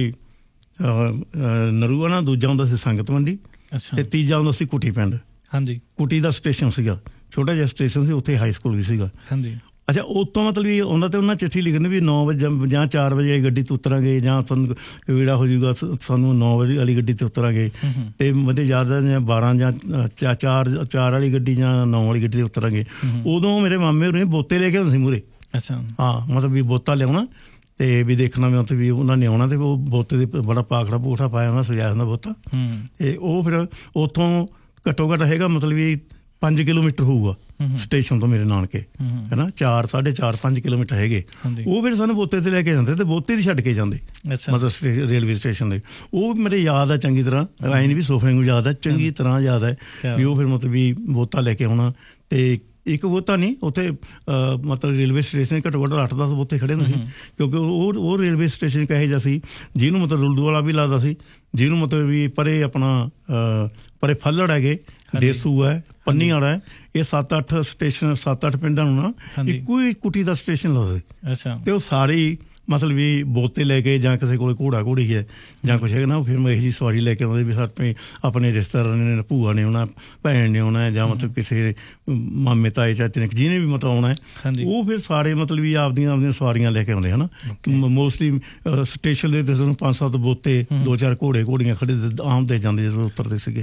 ਨਰੂਆ, ਦੂਜਾ ਹੁੰਦਾ ਸੀ ਸੰਗਤ ਮੰਡੀ, ਤੇ ਤੀਜਾ ਹੁੰਦਾ ਸੀ ਕੁਟੀ ਪਿੰਡ। ਕੁਟੀ ਦਾ ਸਟੇਸ਼ਨ ਸੀਗਾ, ਛੋਟਾ ਜਿਹਾ ਸਟੇਸ਼ਨ ਸੀ, ਉੱਥੇ ਹਾਈ ਸਕੂਲ ਵੀ ਸੀਗਾ। ਅੱਛਾ, ਉੱਥੋਂ ਮਤਲਬ ਵੀ ਉਹਨਾਂ ਚਿੱਠੀ ਲਿਖਣੀ ਵੀ 9 ਵਜੇ ਜਾਂ 4 ਵਜੇ ਗੱਡੀ ਤੇ ਉਤਰਾਂਗੇ, ਜਾਂ ਸਾਨੂੰ ਵੇੜਾ ਹੋ ਜਾਊਗਾ ਸਾਨੂੰ 9 ਵਜੇ ਵਾਲੀ ਗੱਡੀ ਤੇ ਉਤਰਾਂਗੇ, ਤੇ ਮਤਲਬ ਜ਼ਿਆਦਾ ਜਾਂ 12 ਜਾਂ 4 ਵਾਲੀ ਗੱਡੀ ਜਾਂ 9 ਵਾਲੀ ਗੱਡੀ ਤੇ ਉਤਰਾਂਗੇ। ਉਦੋਂ ਮੇਰੇ ਮਾਮੇ ਹੋਰੇ ਬੋਤੇ ਲੈ ਕੇ ਆਉਂਦੇ ਸੀ ਮੂਹਰੇ। ਹਾਂ, ਮਤਲਬ ਵੀ ਬੋਤਾ ਲਿਆਉਣਾ ਤੇ ਵੀ ਦੇਖਣਾ ਵੀ ਉੱਥੇ ਵੀ ਉਹਨਾਂ ਨੇ ਆਉਣਾ, ਤੇ ਉਹ ਬੋਤੇ ਦੇ ਬੜਾ ਪਾਖੜਾ ਪੂਖੜਾ ਪਾਇਆ ਹੁੰਦਾ, ਸਜਾਇਆ ਹੁੰਦਾ ਬੋਤਾ, ਤੇ ਉਹ ਫਿਰ ਉੱਥੋਂ ਘੱਟੋ ਘੱਟ ਹੈਗਾ ਮਤਲਬ ਵੀ 5 ਕਿਲੋਮੀਟਰ ਹੋਊਗਾ ਸਟੇਸ਼ਨ ਤੋਂ ਮੇਰੇ ਨਾਨਕੇ, ਹੈ ਨਾ, 4, 4.5, 5 ਕਿਲੋਮੀਟਰ ਹੈਗੇ। ਉਹ ਫਿਰ ਸਾਨੂੰ ਬੋਤੇ ਤੇ ਲੈ ਕੇ ਜਾਂਦੇ, ਤੇ ਬੋਤੇ ਦੀ ਛੱਡ ਕੇ ਜਾਂਦੇ ਮਤਲਬ ਰੇਲਵੇ ਸਟੇਸ਼ਨ ਦੇ। ਉਹ ਮੇਰੇ ਯਾਦ ਹੈ ਚੰਗੀ ਤਰ੍ਹਾਂ, ਐਂ ਨਹੀਂ ਵੀ ਸੋਫੇ ਨੂੰ ਯਾਦ ਹੈ, ਚੰਗੀ ਤਰ੍ਹਾਂ ਯਾਦ ਹੈ ਵੀ ਉਹ ਫਿਰ ਮਤਲਬ ਵੀ ਬੋਤਾ ਲੈ ਕੇ ਆਉਣਾ। ਤੇ ਇੱਕ ਬੋਤਾ ਨਹੀਂ, ਉੱਥੇ ਮਤਲਬ ਰੇਲਵੇ ਸਟੇਸ਼ਨ ਘੱਟੋ ਘੱਟ 8-10 ਬੋਤੇ ਖੜੇ ਹੁੰਦੇ ਸੀ, ਕਿਉਂਕਿ ਉਹ ਰੇਲਵੇ ਸਟੇਸ਼ਨ ਕਹੇ ਜਿਹਾ ਸੀ ਜਿਹਨੂੰ ਮਤਲਬ ਰੁਲਦੂ ਵਾਲਾ ਵੀ ਲੱਗਦਾ ਸੀ, ਜਿਹਨੂੰ ਮਤਲਬ ਵੀ ਪਰੇ ਆਪਣਾ ਪਰੇ ਫੱਲੜ ਹੈਗੇ, ਦੇਸੂ ਹੈ, ਪੰਨੀ ਵਾਲਾ ਹੈ, ਇਹ 7-8 ਸਟੇਸ਼ਨ 7-8 ਪਿੰਡਾਂ ਨੂੰ ਨਾ ਇੱਕੋ ਹੀ ਕੁਟੀ ਦਾ ਸਟੇਸ਼ਨ ਲੱਗਦਾ। ਤੇ ਉਹ ਸਾਰੇ ਮਤਲਬ ਵੀ ਬੋਤੇ ਲੈ ਕੇ, ਜਾਂ ਕਿਸੇ ਕੋਲ ਘੋੜਾ ਘੋੜੀ ਹੈ ਜਾਂ ਕੁਛ ਹੈਗਾ ਨਾ, ਫਿਰ ਮੈਂ ਇਹੋ ਜਿਹੀ ਸਵਾਰੀ ਲੈ ਕੇ ਆਉਂਦੇ ਵੀ ਸਾਡੇ ਆਪਣੇ ਰਿਸ਼ਤੇਦਾਰਾਂ ਨੇ, ਭੂਆ ਨੇ ਆਉਣਾ, ਭੈਣ ਨੇ ਆਉਣਾ, ਜਾਂ ਮਤਲਬ ਕਿਸੇ ਮਾਮੇ ਤਾਏ ਚਾਚੇ ਨੇ ਜਿਹਨੇ ਵੀ ਮਤਲਬ ਆਉਣਾ, ਉਹ ਫਿਰ ਸਾਰੇ ਮਤਲਬ ਵੀ ਆਪਦੀਆਂ ਸਵਾਰੀਆਂ ਲੈ ਕੇ ਆਉਂਦੇ, ਹੈ ਨਾ। ਮੋਸਟਲੀ ਸਟੇਸ਼ਨ ਦੇ 5-7 ਬੋਤੇ, 2-4 ਘੋੜੇ ਘੋੜੀਆਂ ਖੜੇ ਆਮ ਦੇ ਜਾਂਦੇ ਜਦੋਂ ਉਤਰਦੇ ਸੀਗੇ।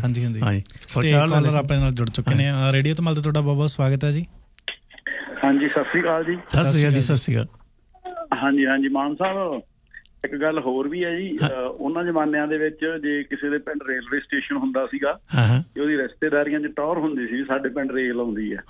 ਆਪਣੇ ਨਾਲ ਜੁੜ ਚੁੱਕੇ ਨੇ ਰੇਡੀਓ ਧਮਾਲ ਤੇ, ਤੁਹਾਡਾ ਬਹੁਤ ਬਹੁਤ ਸਵਾਗਤ ਹੈ ਜੀ। ਹਾਂਜੀ, ਸਤਿ ਸ਼੍ਰੀ ਅਕਾਲ ਜੀ। ਸਤਿ ਸ਼੍ਰੀ ਅਕਾਲ ਜੀ। ਸਤਿ ਸ਼੍ਰੀ ਅਕਾਲ। ਹਾਂਜੀ ਮਾਨ ਸਾਹਿਬ, ਇੱਕ ਗੱਲ ਹੋਰ ਵੀ ਹੈ ਜੀ। ਉਹਨਾਂ ਜ਼ਮਾਨਿਆਂ ਦੇ ਵਿੱਚ ਜੇ ਕਿਸੇ ਦੇ ਪਿੰਡ ਰੇਲਵੇ ਸਟੇਸ਼ਨ ਹੁੰਦਾ ਸੀਗਾ, ਤੇ ਉਹਦੀ ਰਿਸ਼ਤੇਦਾਰੀਆਂ 'ਚ ਟੌਰ ਹੁੰਦੀ ਸੀ, ਸਾਡੇ ਪਿੰਡ ਰੇਲ ਆਉਂਦੀ ਹੈ।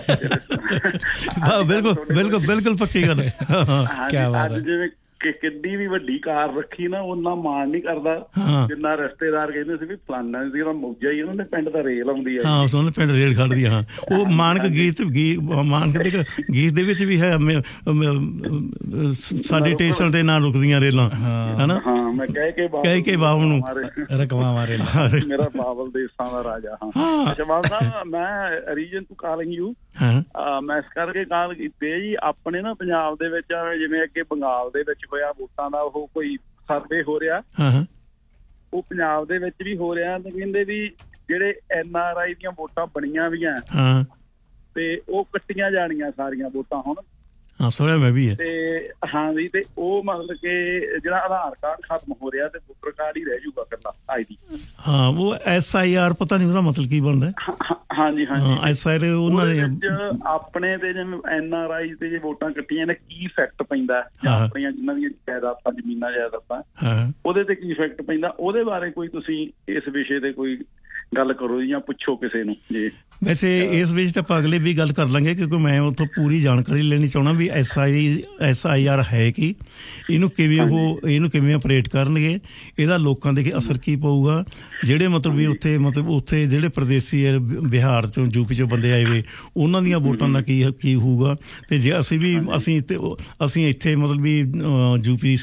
ਬਿਲਕੁਲ ਪੱਕੀ ਗੱਲ ਹੈ। ਅੱਜ ਜਿਵੇਂ ਕਿੱਡੀ ਵੀ ਵੱਡੀ ਕਾਰ ਰੱਖੀ ਨਾ, ਉਹਨਾਂ ਮਾਣ ਨੀ ਕਰਦਾ ਜਿੰਨਾ ਰਿਸ਼ਤੇਦਾਰ ਕਹਿੰਦੇ ਸੀ ਵੀ ਫਲਾਨਾ ਸੀ ਮੌਜਾ ਹੀ, ਉਹਨਾਂ ਦੇ ਪਿੰਡ ਤਾਂ ਰੇਲ ਆਉਂਦੀ ਹੈ। ਹਾਂ, ਉਹਨਾਂ ਦੇ ਪਿੰਡ ਰੇਲ ਖੜਦੀ ਹੈ। ਉਹ ਮਾਨਕ ਗੀਤ ਮਾਨਕ ਦੇ ਗੀਤ ਦੇ ਵਿੱਚ ਵੀ ਹੈ, ਸਾਡੀ ਸਟੇਸ਼ਨ ਤੇ ਨਾ ਰੁਕਦੀਆਂ ਰੇਲਾਂ, ਹੈ ਨਾ। ਮੈਂ ਕਹਿ ਕੇ ਬਾਬੂ ਨੂੰ ਰਕਵਾ ਮਾਰੇ ਮੇਰਾ ਬਾਬਲ ਦੇਸਾਂ ਦਾ ਰਾਜਾ। ਹਾਂ ਅੱਛਾ ਬਾਬਾ ਸਾਹਿਬ, ਮੈਂ ਰੀਜਨ ਟੂ ਕਾਲਿੰਗ ਯੂ, ਮੈਂ ਇਸ ਕਰਕੇ ਕਾਲ ਕੀਤੀ ਜੀ। ਆਪਣੇ ਨਾ ਪੰਜਾਬ ਦੇ ਵਿੱਚ ਜਿਵੇਂ ਅੱਗੇ ਬੰਗਾਲ ਦੇ ਵਿੱਚ ਹੋਇਆ ਵੋਟਾਂ ਦਾ ਉਹ ਕੋਈ ਸਰਵੇ ਹੋ ਰਿਹਾ, ਉਹ ਪੰਜਾਬ ਦੇ ਵਿੱਚ ਵੀ ਹੋ ਰਿਹਾ। ਤੇ ਕਹਿੰਦੇ ਵੀ ਜਿਹੜੇ NRI ਦੀਆਂ ਵੋਟਾਂ ਬਣੀਆਂ ਵੀ ਆ ਤੇ ਉਹ ਕੱਟੀਆਂ ਜਾਣੀਆਂ ਸਾਰੀਆਂ ਵੋਟਾਂ ਹੁਣ। ਸੁਣਿਆ ਮੈਂ ਵੀ ਹੈ। ਤੇ ਹਾਂਜੀ, ਤੇ ਉਹ ਮਤਲਬ ਕਿ ਜਿਹੜਾ ਆਧਾਰ ਕਾਰਡ ਖਤਮ ਹੋ ਰਿਹਾ ਤੇ ਵੋਟਰ ਕਾਰਡ ਹੀ ਰਹਿ ਜੂਗਾ ਇਕੱਲਾ ID। ਹਾਂ, ਉਹ SIR ਪਤਾ ਨਹੀਂ ਉਹਦਾ ਮਤਲਬ ਕੀ ਬਣਦਾ। ਹਾਂਜੀ ਹਾਂਜੀ, SIR ਉਹਨਾਂ ਦੇ ਆਪਣੇ ਤੇ ਜਿਵੇਂ NRI ਤੇ ਜੇ ਵੋਟਾਂ ਕੱਟੀਆਂ ਨੇ ਕੀ ਇਫੈਕਟ ਪੈਂਦਾ, ਆਪਣੀਆਂ ਜਿਨ੍ਹਾਂ ਦੀਆਂ ਜਾਇਦਾਦਾਂ ਜ਼ਮੀਨਾਂ ਜਾਇਦਾਦਾਂ ਉਹਦੇ ਤੇ ਕੀ ਇਫੈਕਟ ਪੈਂਦਾ, ਉਹਦੇ ਬਾਰੇ ਕੋਈ ਤੁਸੀਂ ਇਸ ਵਿਸ਼ੇ ਤੇ ਕੋਈ ਗੱਲ ਕਰੋ ਜਾਂ ਪੁੱਛੋ ਕਿਸੇ ਨੂੰ ਜੀ। ਵੈਸੇ ਇਸ ਵਿੱਚ ਤਾਂ ਆਪਾਂ ਅਗਲੇ ਵੀ ਗੱਲ ਕਰ ਲਾਂਗੇ, ਕਿਉਂਕਿ ਮੈਂ ਉੱਥੋਂ ਪੂਰੀ ਜਾਣਕਾਰੀ ਲੈਣੀ ਚਾਹੁੰਦਾ ਵੀ SIR ਹੈ ਕੀ, ਇਹਨੂੰ ਕਿਵੇਂ ਆਪਰੇਟ ਕਰਨਗੇ, ਇਹਦਾ ਲੋਕਾਂ ਦੇ ਅਸਰ ਕੀ ਪਊਗਾ। ਜਿਹੜੇ ਮਤਲਬ ਵੀ ਉੱਥੇ ਜਿਹੜੇ ਪ੍ਰਦੇਸੀ ਬਿਹਾਰ ਚੋਂ ਯੂਪੀ ਚੋਂ ਬੰਦੇ ਆਏ ਵੇ ਉਹਨਾਂ ਦੀਆਂ ਵੋਟਾਂ ਦਾ ਕੀ ਹੋਊਗਾ। ਤੇ ਜੇ ਅਸੀਂ ਇੱਥੇ ਮਤਲਬ ਵੀ ਯੂਪੀ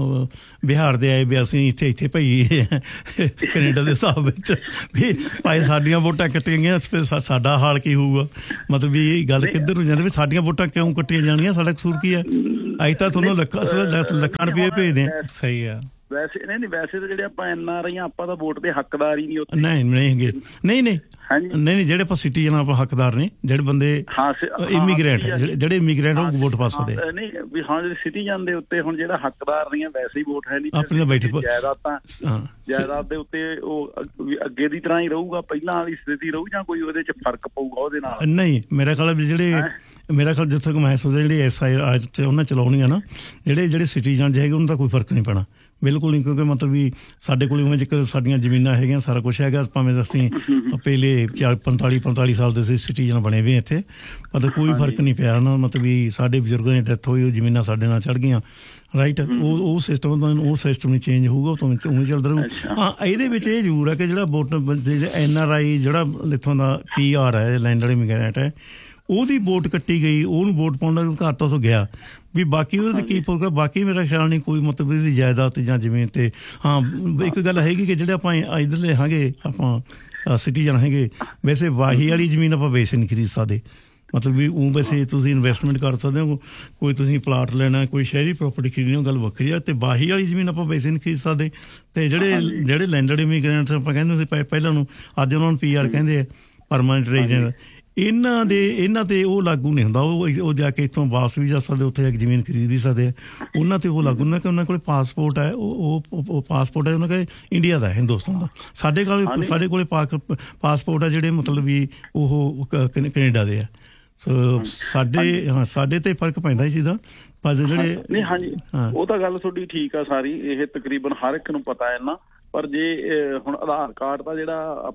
ਬਿਹਾਰ ਦੇ ਆਏ ਵੀ ਅਸੀਂ ਇੱਥੇ ਭਾਈ ਕੈਨੇਡਾ ਦੇ ਹਿਸਾਬ ਵਿੱਚ ਵੀ ਭਾਈ ਸਾਡੀਆਂ ਵੋਟਾਂ ਕੱਟੀਆਂ ਗਈਆਂ, ਸਾਡਾ ਹਾਲ ਕੀ ਹੋਊਗਾ। ਮਤਲਬ ਵੀ ਇਹ ਗੱਲ ਕਿੱਧਰ ਨੂੰ ਜਾਂਦੀ ਵੀ ਸਾਡੀਆਂ ਵੋਟਾਂ ਕਿਉਂ ਕੱਟੀਆਂ ਜਾਣਗੀਆਂ, ਸਾਡਾ ਕਸੂਰ ਕੀ ਹੈ। ਅਸੀਂ ਤਾਂ ਤੁਹਾਨੂੰ ਲੱਖਾਂ ਰੁਪਏ ਭੇਜਦੇ ਹਾਂ। ਸਹੀ ਆ। ਵੈਸੇ ਵੈਸੇ ਤਾਂ ਜਿਹੜੇ ਆਪਾਂ NRI ਆਪਾਂ ਤਾਂ ਵੋਟ ਦੇ ਹੱਕਦਾਰ ਹੀ ਨਹੀਂ ਉੱਥੇ। ਨਹੀਂ ਹੈਗੇ। ਨਹੀਂ ਜਿਹੜੇ ਆਪਾਂ ਸਿਟੀਜ਼ਨ ਆਪਾਂ ਹੱਕਦਾਰ ਨੇ, ਜਿਹੜੇ ਬੰਦੇ ਇਮੀਗ੍ਰੈਂਟ ਜਿਹੜੇ ਇਮੀਗ੍ਰੈਂਟ ਉਹ ਵੋਟ ਪਾ ਸਕਦੇ ਨਹੀਂ ਵੀ। ਹਾਂ, ਜਿਹੜੇ ਸਿਟੀਜ਼ਨ ਦੇ ਉੱਤੇ ਹੁਣ ਜਿਹੜਾ ਹੱਕਦਾਰ ਨਹੀਂ ਵੈਸੇ ਹੀ ਵੋਟ ਹੈ ਨਹੀਂ ਆਪਣੀ ਬੈਠੇ ਜਾਇਦਾਦ ਦੇ ਉੱਤੇ ਉਹ ਅੱਗੇ ਦੀ ਤਰ੍ਹਾਂ ਹੀ ਰਹੂਗਾ, ਪਹਿਲਾਂ ਵਾਲੀ ਸਥਿਤੀ ਰਹੂ ਜਾਂ ਕੋਈ ਉਹਦੇ ਚ ਫਰਕ ਪਊਗਾ ਉਹਦੇ ਨਾਲ। ਨਹੀਂ, ਮੇਰਾ ਖਿਆਲ ਮੇਰਾ ਖਿਆਲ ਜਿੱਥੇ ਮੈਂ ਸੋਚਦਾ ਜਿਹੜੇ SIR ਉਹਨਾਂ ਚਲਾਉਣੀਆਂ ਨਾ, ਜਿਹੜੇ ਸਿਟੀਜ਼ਨ ਹੈਗੇ ਉਹਨਾਂ ਦਾ ਕੋਈ ਫਰਕ ਨਹੀਂ ਪੈਣਾ, ਬਿਲਕੁਲ ਨਹੀਂ। ਕਿਉਂਕਿ ਮਤਲਬ ਵੀ ਸਾਡੇ ਕੋਲ ਉਵੇਂ ਜੇਕਰ ਸਾਡੀਆਂ ਜ਼ਮੀਨਾਂ ਹੈਗੀਆਂ, ਸਾਰਾ ਕੁਛ ਹੈਗਾ, ਭਾਵੇਂ ਅਸੀਂ ਪਹਿਲੇ 45 ਸਾਲ ਦੇ ਸਿਟੀਜ਼ਨ ਬਣੇ ਹੋਏ ਇੱਥੇ, ਪਰ ਕੋਈ ਫਰਕ ਨਹੀਂ ਪਿਆ ਨਾ। ਮਤਲਬ ਵੀ ਸਾਡੇ ਬਜ਼ੁਰਗਾਂ ਦੀ ਡੈਥ ਹੋਈ, ਉਹ ਜ਼ਮੀਨਾਂ ਸਾਡੇ ਨਾਲ ਚੜ੍ਹ ਗਈਆਂ, ਰਾਈਟ। ਉਹ ਸਿਸਟਮ ਨਹੀਂ ਚੇਂਜ ਹੋਊਗਾ, ਉਵੇਂ ਚੱਲਦਾ ਰਹੂ। ਹਾਂ, ਇਹਦੇ ਵਿੱਚ ਇਹ ਜ਼ਰੂਰ ਹੈ ਕਿ ਜਿਹੜਾ NRI ਜਿਹੜਾ ਇੱਥੋਂ ਦਾ PR ਹੈ, ਲੈਂਡਰ ਇਮੀਗ੍ਰੈਂਟ ਹੈ, ਉਹਦੀ ਵੋਟ ਕੱਟੀ ਗਈ, ਉਹਨੂੰ ਵੋਟ ਪਾਉਣ ਦਾ ਅਧਿਕਾਰ ਤਾਂ ਉੱਥੋਂ ਗਿਆ ਵੀ। ਬਾਕੀ ਉਹਦੇ ਤੇ ਕੀ ਪਊਗਾ, ਬਾਕੀ ਮੇਰਾ ਖਿਆਲ ਨਹੀਂ ਕੋਈ ਮਤਲਬ ਇਹਦੀ ਜਾਇਦਾਦ ਤੇ ਜਾਂ ਜ਼ਮੀਨ ਤੇ। ਹਾਂ, ਇੱਕ ਗੱਲ ਹੈਗੀ ਕਿ ਜਿਹੜੇ ਆਪਾਂ ਇੱਧਰਲੇ ਹੈਗੇ ਆਪਾਂ ਸਿਟੀਜ਼ਨ ਹੈਗੇ, ਵੈਸੇ ਵਾਹੀ ਵਾਲੀ ਜ਼ਮੀਨ ਆਪਾਂ ਵੈਸੇ ਨਹੀਂ ਖਰੀਦ ਸਕਦੇ। ਮਤਲਬ ਵੀ ਉਹ ਵੈਸੇ ਤੁਸੀਂ ਇਨਵੈਸਟਮੈਂਟ ਕਰ ਸਕਦੇ ਹੋ, ਕੋਈ ਤੁਸੀਂ ਪਲਾਟ ਲੈਣਾ, ਕੋਈ ਸ਼ਹਿਰੀ ਪ੍ਰੋਪਰਟੀ ਖਰੀਦਣੀ, ਉਹ ਗੱਲ ਵੱਖਰੀ ਆ। ਤੇ ਵਾਹੀ ਵਾਲੀ ਜ਼ਮੀਨ ਆਪਾਂ ਵੈਸੇ ਨਹੀਂ ਖਰੀਦ ਸਕਦੇ। ਤੇ ਜਿਹੜੇ ਲੈਂਡਡ ਇਮੀਗ੍ਰੈਂਟਸ ਆਪਾਂ ਕਹਿੰਦੇ ਸੀ ਪਹਿਲਾਂ ਨੂੰ, ਅੱਜ ਉਹਨਾਂ ਨੂੰ PR ਕਹਿੰਦੇ ਆ, ਪਰਮਾਨੈਂਟ ਰੈਜ਼ੀਡੈਂਟ। ਇਹਨਾਂ ਤੇ ਉਹ ਲਾਗੂ ਨਹੀਂ ਹੁੰਦਾ। ਉਹ ਜਾ ਕੇ ਇੱਥੋਂ ਵਾਪਸ ਵੀ ਜਾ ਸਕਦੇ, ਉੱਥੇ ਜਾ ਕੇ ਜ਼ਮੀਨ ਖਰੀਦ ਵੀ ਸਕਦੇ ਆ। ਉਹਨਾਂ ਤੇ ਉਹ ਲਾਗੂ ਹੁੰਦਾ ਕਿ ਉਹਨਾਂ ਕੋਲ ਪਾਸਪੋਰਟ ਹੈ, ਉਹ ਪਾਸਪੋਰਟ ਹੈ ਉਹਨਾਂ ਕੋਲ ਇੰਡੀਆ ਦਾ, ਹਿੰਦੁਸਤਾਨ ਦਾ। ਸਾਡੇ ਕੋਲ ਪਾਸਪੋਰਟ ਹੈ ਜਿਹੜੇ ਮਤਲਬ ਵੀ ਉਹ ਕੈਨੇਡਾ ਦੇ ਆ। ਸੋ ਸਾਡੇ ਤੇ ਫਰਕ ਪੈਂਦਾ ਇਸ ਚੀਜ਼ ਦਾ। ਪਰ ਜਿਹੜੇ ਨਹੀਂ, ਹਾਂਜੀ, ਉਹ ਤਾਂ ਗੱਲ ਤੁਹਾਡੀ ਠੀਕ ਆ ਸਾਰੀ, ਇਹ ਤਕਰੀਬਨ ਹਰ ਇੱਕ ਨੂੰ ਪਤਾ ਹੈ ਨਾ। ਪਰ ਜੇ ਹੁਣ ਆਧਾਰ ਕਾਰਡ ਦਾ ਜਿਹੜਾ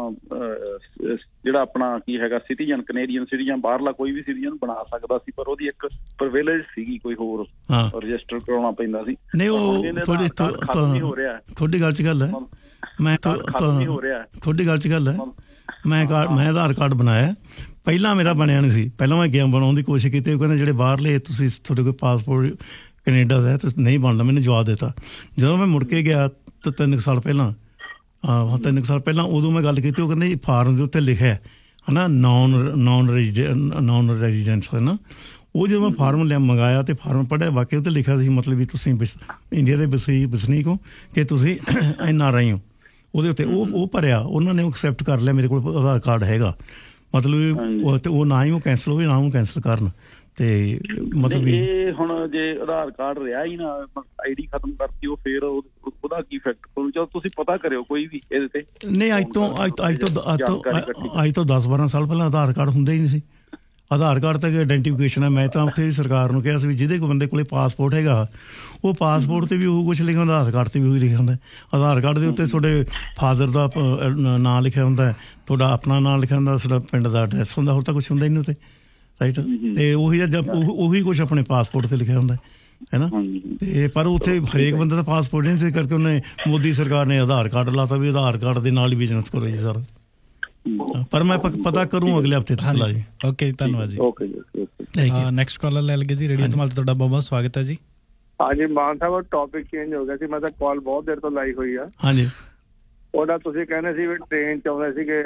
ਆਪਣਾ ਕੀ ਹੈਗਾ, ਸਿਟੀਜ਼ਨ, ਕੈਨੇਡੀਅਨ ਸਿਟੀਜ਼ਨ, ਬਾਹਰਲਾ ਕੋਈ ਵੀ ਸਿਟੀਜ਼ਨ ਬਣਾ ਸਕਦਾ ਸੀ, ਪਰ ਉਹਦੀ ਇੱਕ ਪ੍ਰਿਵਿਲੇਜ ਸੀਗੀ, ਕੋਈ ਹੋਰ ਰਜਿਸਟਰ ਕਰਾਉਣਾ ਪੈਂਦਾ ਸੀ। ਨਹੀਂ, ਉਹ ਤੁਹਾਡੀ ਗੱਲ 'ਚ ਗੱਲ ਹੈ, ਤੁਹਾਡੀ ਗੱਲ 'ਚ ਗੱਲ ਹੈ। ਮੈਂ ਆਧਾਰ ਕਾਰਡ ਬਣਾਇਆ, ਪਹਿਲਾਂ ਮੇਰਾ ਬਣਿਆ ਨਹੀਂ ਸੀ। ਪਹਿਲਾਂ ਮੈਂ ਗਿਆ ਬਣਾਉਣ ਦੀ ਕੋਸ਼ਿਸ਼ ਕੀਤੀ, ਉਹ ਕਹਿੰਦੇ ਜਿਹੜੇ ਬਾਹਰਲੇ ਤੁਸੀਂ ਤੁਹਾਡੇ ਕੋਲ ਪਾਸਪੋਰਟ ਕੈਨੇਡਾ ਦਾ ਤੇ ਨਹੀਂ ਬਣਦਾ। ਮੈਨੂੰ ਜਵਾਬ ਦਿੱਤਾ ਜਦੋਂ ਮੈਂ ਮੁੜ ਕੇ ਗਿਆ ਤਾਂ 3 ਸਾਲ ਪਹਿਲਾਂ, ਉਦੋਂ ਮੈਂ ਗੱਲ ਕੀਤੀ। ਉਹ ਕਹਿੰਦੇ ਫਾਰਮ ਦੇ ਉੱਤੇ ਲਿਖਿਆ ਹੈ ਨਾ ਨੌਨ ਰੈਜ਼ੀਡੈਂਟਸ ਹੈ ਨਾ। ਉਹ ਜਦੋਂ ਮੈਂ ਫਾਰਮ ਮੰਗਾਇਆ ਤੇ ਫਾਰਮ ਪੜ੍ਹਿਆ, ਵਾਕਿਆ ਉੱਤੇ ਲਿਖਿਆ ਸੀ ਮਤਲਬ ਵੀ ਤੁਸੀਂ ਇੰਡੀਆ ਦੇ ਵਸਨੀਕ ਹੋ ਕਿ ਤੁਸੀਂ NRI ਹੋ। ਉਹਦੇ ਉੱਤੇ ਉਹ ਭਰਿਆ, ਉਹਨਾਂ ਨੇ ਐਕਸੈਪਟ ਕਰ ਲਿਆ, ਮੇਰੇ ਕੋਲ ਆਧਾਰ ਕਾਰਡ ਹੈਗਾ। ਮਤਲਬ ਉਹ ਨਾ ਹੀ ਉਹ ਕੈਂਸਲ ਹੋਵੇ, ਨਾ ਉਹ ਕੈਂਸਲ ਕਰਨ। ਤੇ ਮਤਲਬ ਇਹ ਹੁਣ ਜੇ ਆਧਾਰ ਕਾਰਡ ਰਿਹਾ ਹੀ ਨਾ, ID ਖਤਮ ਕਰਤੀ, ਉਹ ਫਿਰ ਉਹਦਾ ਕੀ ਇਫੈਕਟ ਪਊ? ਚਲੋ ਤੁਸੀਂ ਪਤਾ ਕਰਿਓ ਕੋਈ ਵੀ ਇਹਦੇ ਤੇ। ਨਹੀਂ, ਅੱਜ ਤੋਂ 10-12 ਸਾਲ ਪਹਿਲਾਂ ਆਧਾਰ ਕਾਰਡ ਹੁੰਦੇ ਹੀ ਨਹੀਂ ਸੀ। ਆਧਾਰ ਕਾਰਡ ਤੱਕ ਆਈਡੈਂਟੀਫਿਕੇਸ਼ਨ ਹੈ। ਮੈਂ ਤਾਂ ਉੱਥੇ ਸਰਕਾਰ ਨੂੰ ਕਿਹਾ ਸੀ ਵੀ ਜਿਹਦੇ ਕੋਲ ਬੰਦੇ ਕੋਲੇ ਪਾਸਪੋਰਟ ਹੈਗਾ, ਉਹ ਪਾਸਪੋਰਟ ਤੇ ਵੀ ਉਹ ਕੁਛ ਲਿਖਿਆ ਹੁੰਦਾ, ਆਧਾਰ ਕਾਰਡ ਤੇ ਵੀ ਉਹੀ ਲਿਖਿਆ ਹੁੰਦਾ। ਆਧਾਰ ਕਾਰਡ ਦੇ ਉੱਤੇ ਤੁਹਾਡੇ ਫਾਦਰ ਦਾ ਨਾਂ ਲਿਖਿਆ ਹੁੰਦਾ, ਤੁਹਾਡਾ ਆਪਣਾ ਨਾਂ ਲਿਖਿਆ ਹੁੰਦਾ, ਤੁਹਾਡਾ ਪਿੰਡ ਦਾ ਐਡਰੈਸ ਹੁੰਦਾ, ਹੋਰ ਤਾਂ ਕੁਛ ਹੁੰਦਾ ਹੀ ਨਹੀਂ ਉੱਤੇ, ਰਾਈਟ। ਤੇ ਉਹੀ ਕੁਛ ਆਪਣੇ ਪਾਸਪੋਰਟ ਤੇ ਲਿਖਿਆ ਹੁੰਦਾ ਹੈ ਨਾ। ਤੇ ਪਰ ਉੱਥੇ ਹਰੇਕ ਬੰਦੇ ਦਾ ਪਾਸਪੋਰਟ ਨਹੀਂ ਸੀ, ਕਰਕੇ ਉਹਨੇ ਮੋਦੀ ਸਰਕਾਰ ਨੇ ਆਧਾਰ ਕਾਰਡ ਲਾਤਾ ਵੀ ਆਧਾਰ ਕਾਰਡ ਦੇ ਨਾਲ ਹੀ ਬਿਜ਼ਨਸ ਕਰੋ ਜੀ ਸਰ। ਪਰ ਮੈਂ ਪਤਾ ਕਰੂੰ ਅਗਲੇ ਹਫ਼ਤੇ ਤੱਕ ਜੀ। ਓਕੇ, ਧੰਨਵਾਦ ਜੀ। ਨੈਕਸਟ ਕਾਲਰ ਲੈ ਲਗੇ ਜੀ। ਰੇਡੀਓ ਧਮਾਲ ਤੇ ਤੁਹਾਡਾ ਬਹੁਤ ਬਹੁਤ ਸਵਾਗਤ ਹੈ ਜੀ। ਹਾਂਜੀ ਮਾਨ ਸਾਹਿਬ, ਟੌਪਿਕ ਚੇਂਜ ਹੋ ਗਿਆ ਸੀ। ਮੈਂ ਤਾਂ ਕਾਲ ਬਹੁਤ ਦੇਰ ਤੋਂ ਲਾਈ ਹੋਈ ਆ। ਹਾਂਜੀ, ਉਹਦਾ ਤੁਸੀਂ ਕਹਿੰਦੇ ਸੀ ਵੀ ਟ੍ਰੇਨ 'ਚ ਆਉਂਦੇ ਸੀਗੇ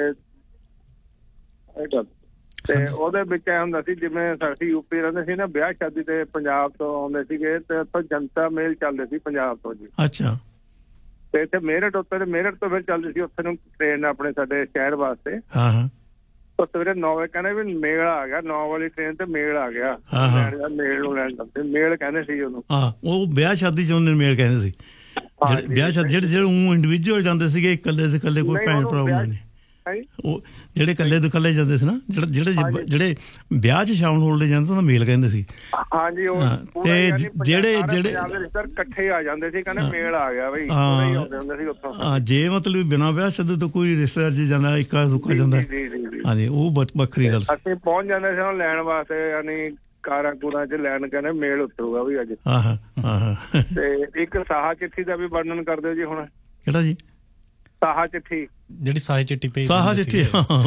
ਤੇ ਉਹਦੇ ਵਿੱਚ ਇਹ ਹੁੰਦਾ ਸੀ ਜਿਵੇਂ ਸਾਡੀ ਯੂਪੀ ਰਹਿੰਦੇ ਸੀ ਨਾ, ਵਿਆਹ ਸ਼ਾਦੀ ਤੇ ਪੰਜਾਬ ਤੋਂ ਆਉਂਦੇ ਸੀਗੇ ਤੇ ਉੱਥੋਂ ਜਨਤਾ ਮੇਲ ਚੱਲਦੇ ਸੀ ਪੰਜਾਬ ਤੋਂ ਜੀ। ਅੱਛਾ। ਤੇ ਇੱਥੇ ਮੇਰਠ ਉੱਤੇ ਤੇ ਮੇਰਠ ਤੋਂ ਫਿਰ ਚੱਲਦੀ ਸੀ ਉੱਥੇ ਨੂੰ ਟ੍ਰੇਨ ਆਪਣੇ ਸਾਡੇ ਸ਼ਹਿਰ ਵਾਸਤੇ। ਹਾਂ ਹਾਂ। ਉਹ ਸਵੇਰੇ 9 ਵਜੇ ਕਹਿੰਦੇ ਵੀ ਮੇਲ ਆ ਗਿਆ, 9 ਵਾਲੀ ਟ੍ਰੇਨ ਤੇ ਮੇਲ ਆ ਗਿਆ। ਮੇਲ ਨੂੰ ਲੈਣ ਜਾਂਦੇ, ਮੇਲ ਕਹਿੰਦੇ ਸੀ ਉਹਨੂੰ। ਹਾਂ, ਉਹ ਵਿਆਹ ਸ਼ਾਦੀ 'ਚ ਉਹਨੇ ਮੇਲ ਕਹਿੰਦੇ ਸੀ। ਵਿਆਹ ਸ਼ਾਦੀ ਜਿਹੜੇ ਇੰਡੀਵਿਜੂਅਲ ਜਾਂਦੇ ਸੀਗੇ, ਇਕੱਲੇ ਦੇ ਇਕੱਲੇ, ਕੋਈ ਭੈਣ ਭਰਾ ਨਹੀਂ। ਉਹ ਜਿਹੜੇ ਇਕੱਲੇ ਦੇ ਇਕੱਲੇ ਜਾਂਦੇ ਸੀ ਨਾ, ਜਿਹੜੇ ਵਿਆਹ 'ਚ ਸ਼ਾਮਲ ਹੋਣ ਲਈ ਜਾਂਦੇ ਉਹਨਾਂ ਮੇਲ ਕਹਿੰਦੇ ਸੀ। ਹਾਂਜੀ, ਤੇ ਜਿਹੜੇ ਇਕੱਠੇ ਆ ਜਾਂਦੇ ਸੀ, ਕਹਿੰਦੇ ਮੇਲ ਆ ਗਿਆ ਬਈ, ਆਉਂਦੇ ਹੁੰਦੇ ਸੀ ਉੱਥੋਂ। ਹਾਂ, ਜੇ ਮਤਲਬ ਬਿਨਾਂ ਵਿਆਹ ਸ਼ਾਦੀ ਤੋਂ ਕੋਈ ਰਿਸ਼ਤੇਦਾਰ 'ਚ ਜਾਂਦਾ, ਇੱਕਾ ਦੁੱਕਾ ਜਾਂਦਾ। ਹਾਂਜੀ, ਉਹ ਵੱਖਰੀ ਗੱਲ। ਅਸੀਂ ਪਹੁੰਚ ਜਾਂਦੇ ਸੀ ਉਹਨੂੰ ਲੈਣ ਵਾਸਤੇ, ਯਾਨੀ ਕਾਰਾਂ ਕੂਰਾਂ 'ਚ ਲੈਣ, ਕਹਿੰਦੇ ਮੇਲ ਉਤਰੂਗਾ ਵੀ ਅੱਜ। ਤੇ ਇੱਕ ਸਾਹਾ ਚਿੱਠੀ ਦਾ ਵੀ ਵਰਣਨ ਕਰ ਦਿਓ ਜੀ ਹੁਣ। ਕਿਹੜਾ ਜੀ? ਸਾਹਾ ਚਿੱਠੀ, ਜਿਹੜੀ ਸਾਹਾ ਚਿੱਠੀ ਪਈ। ਸਾਹਾ ਚਿੱਠੀ,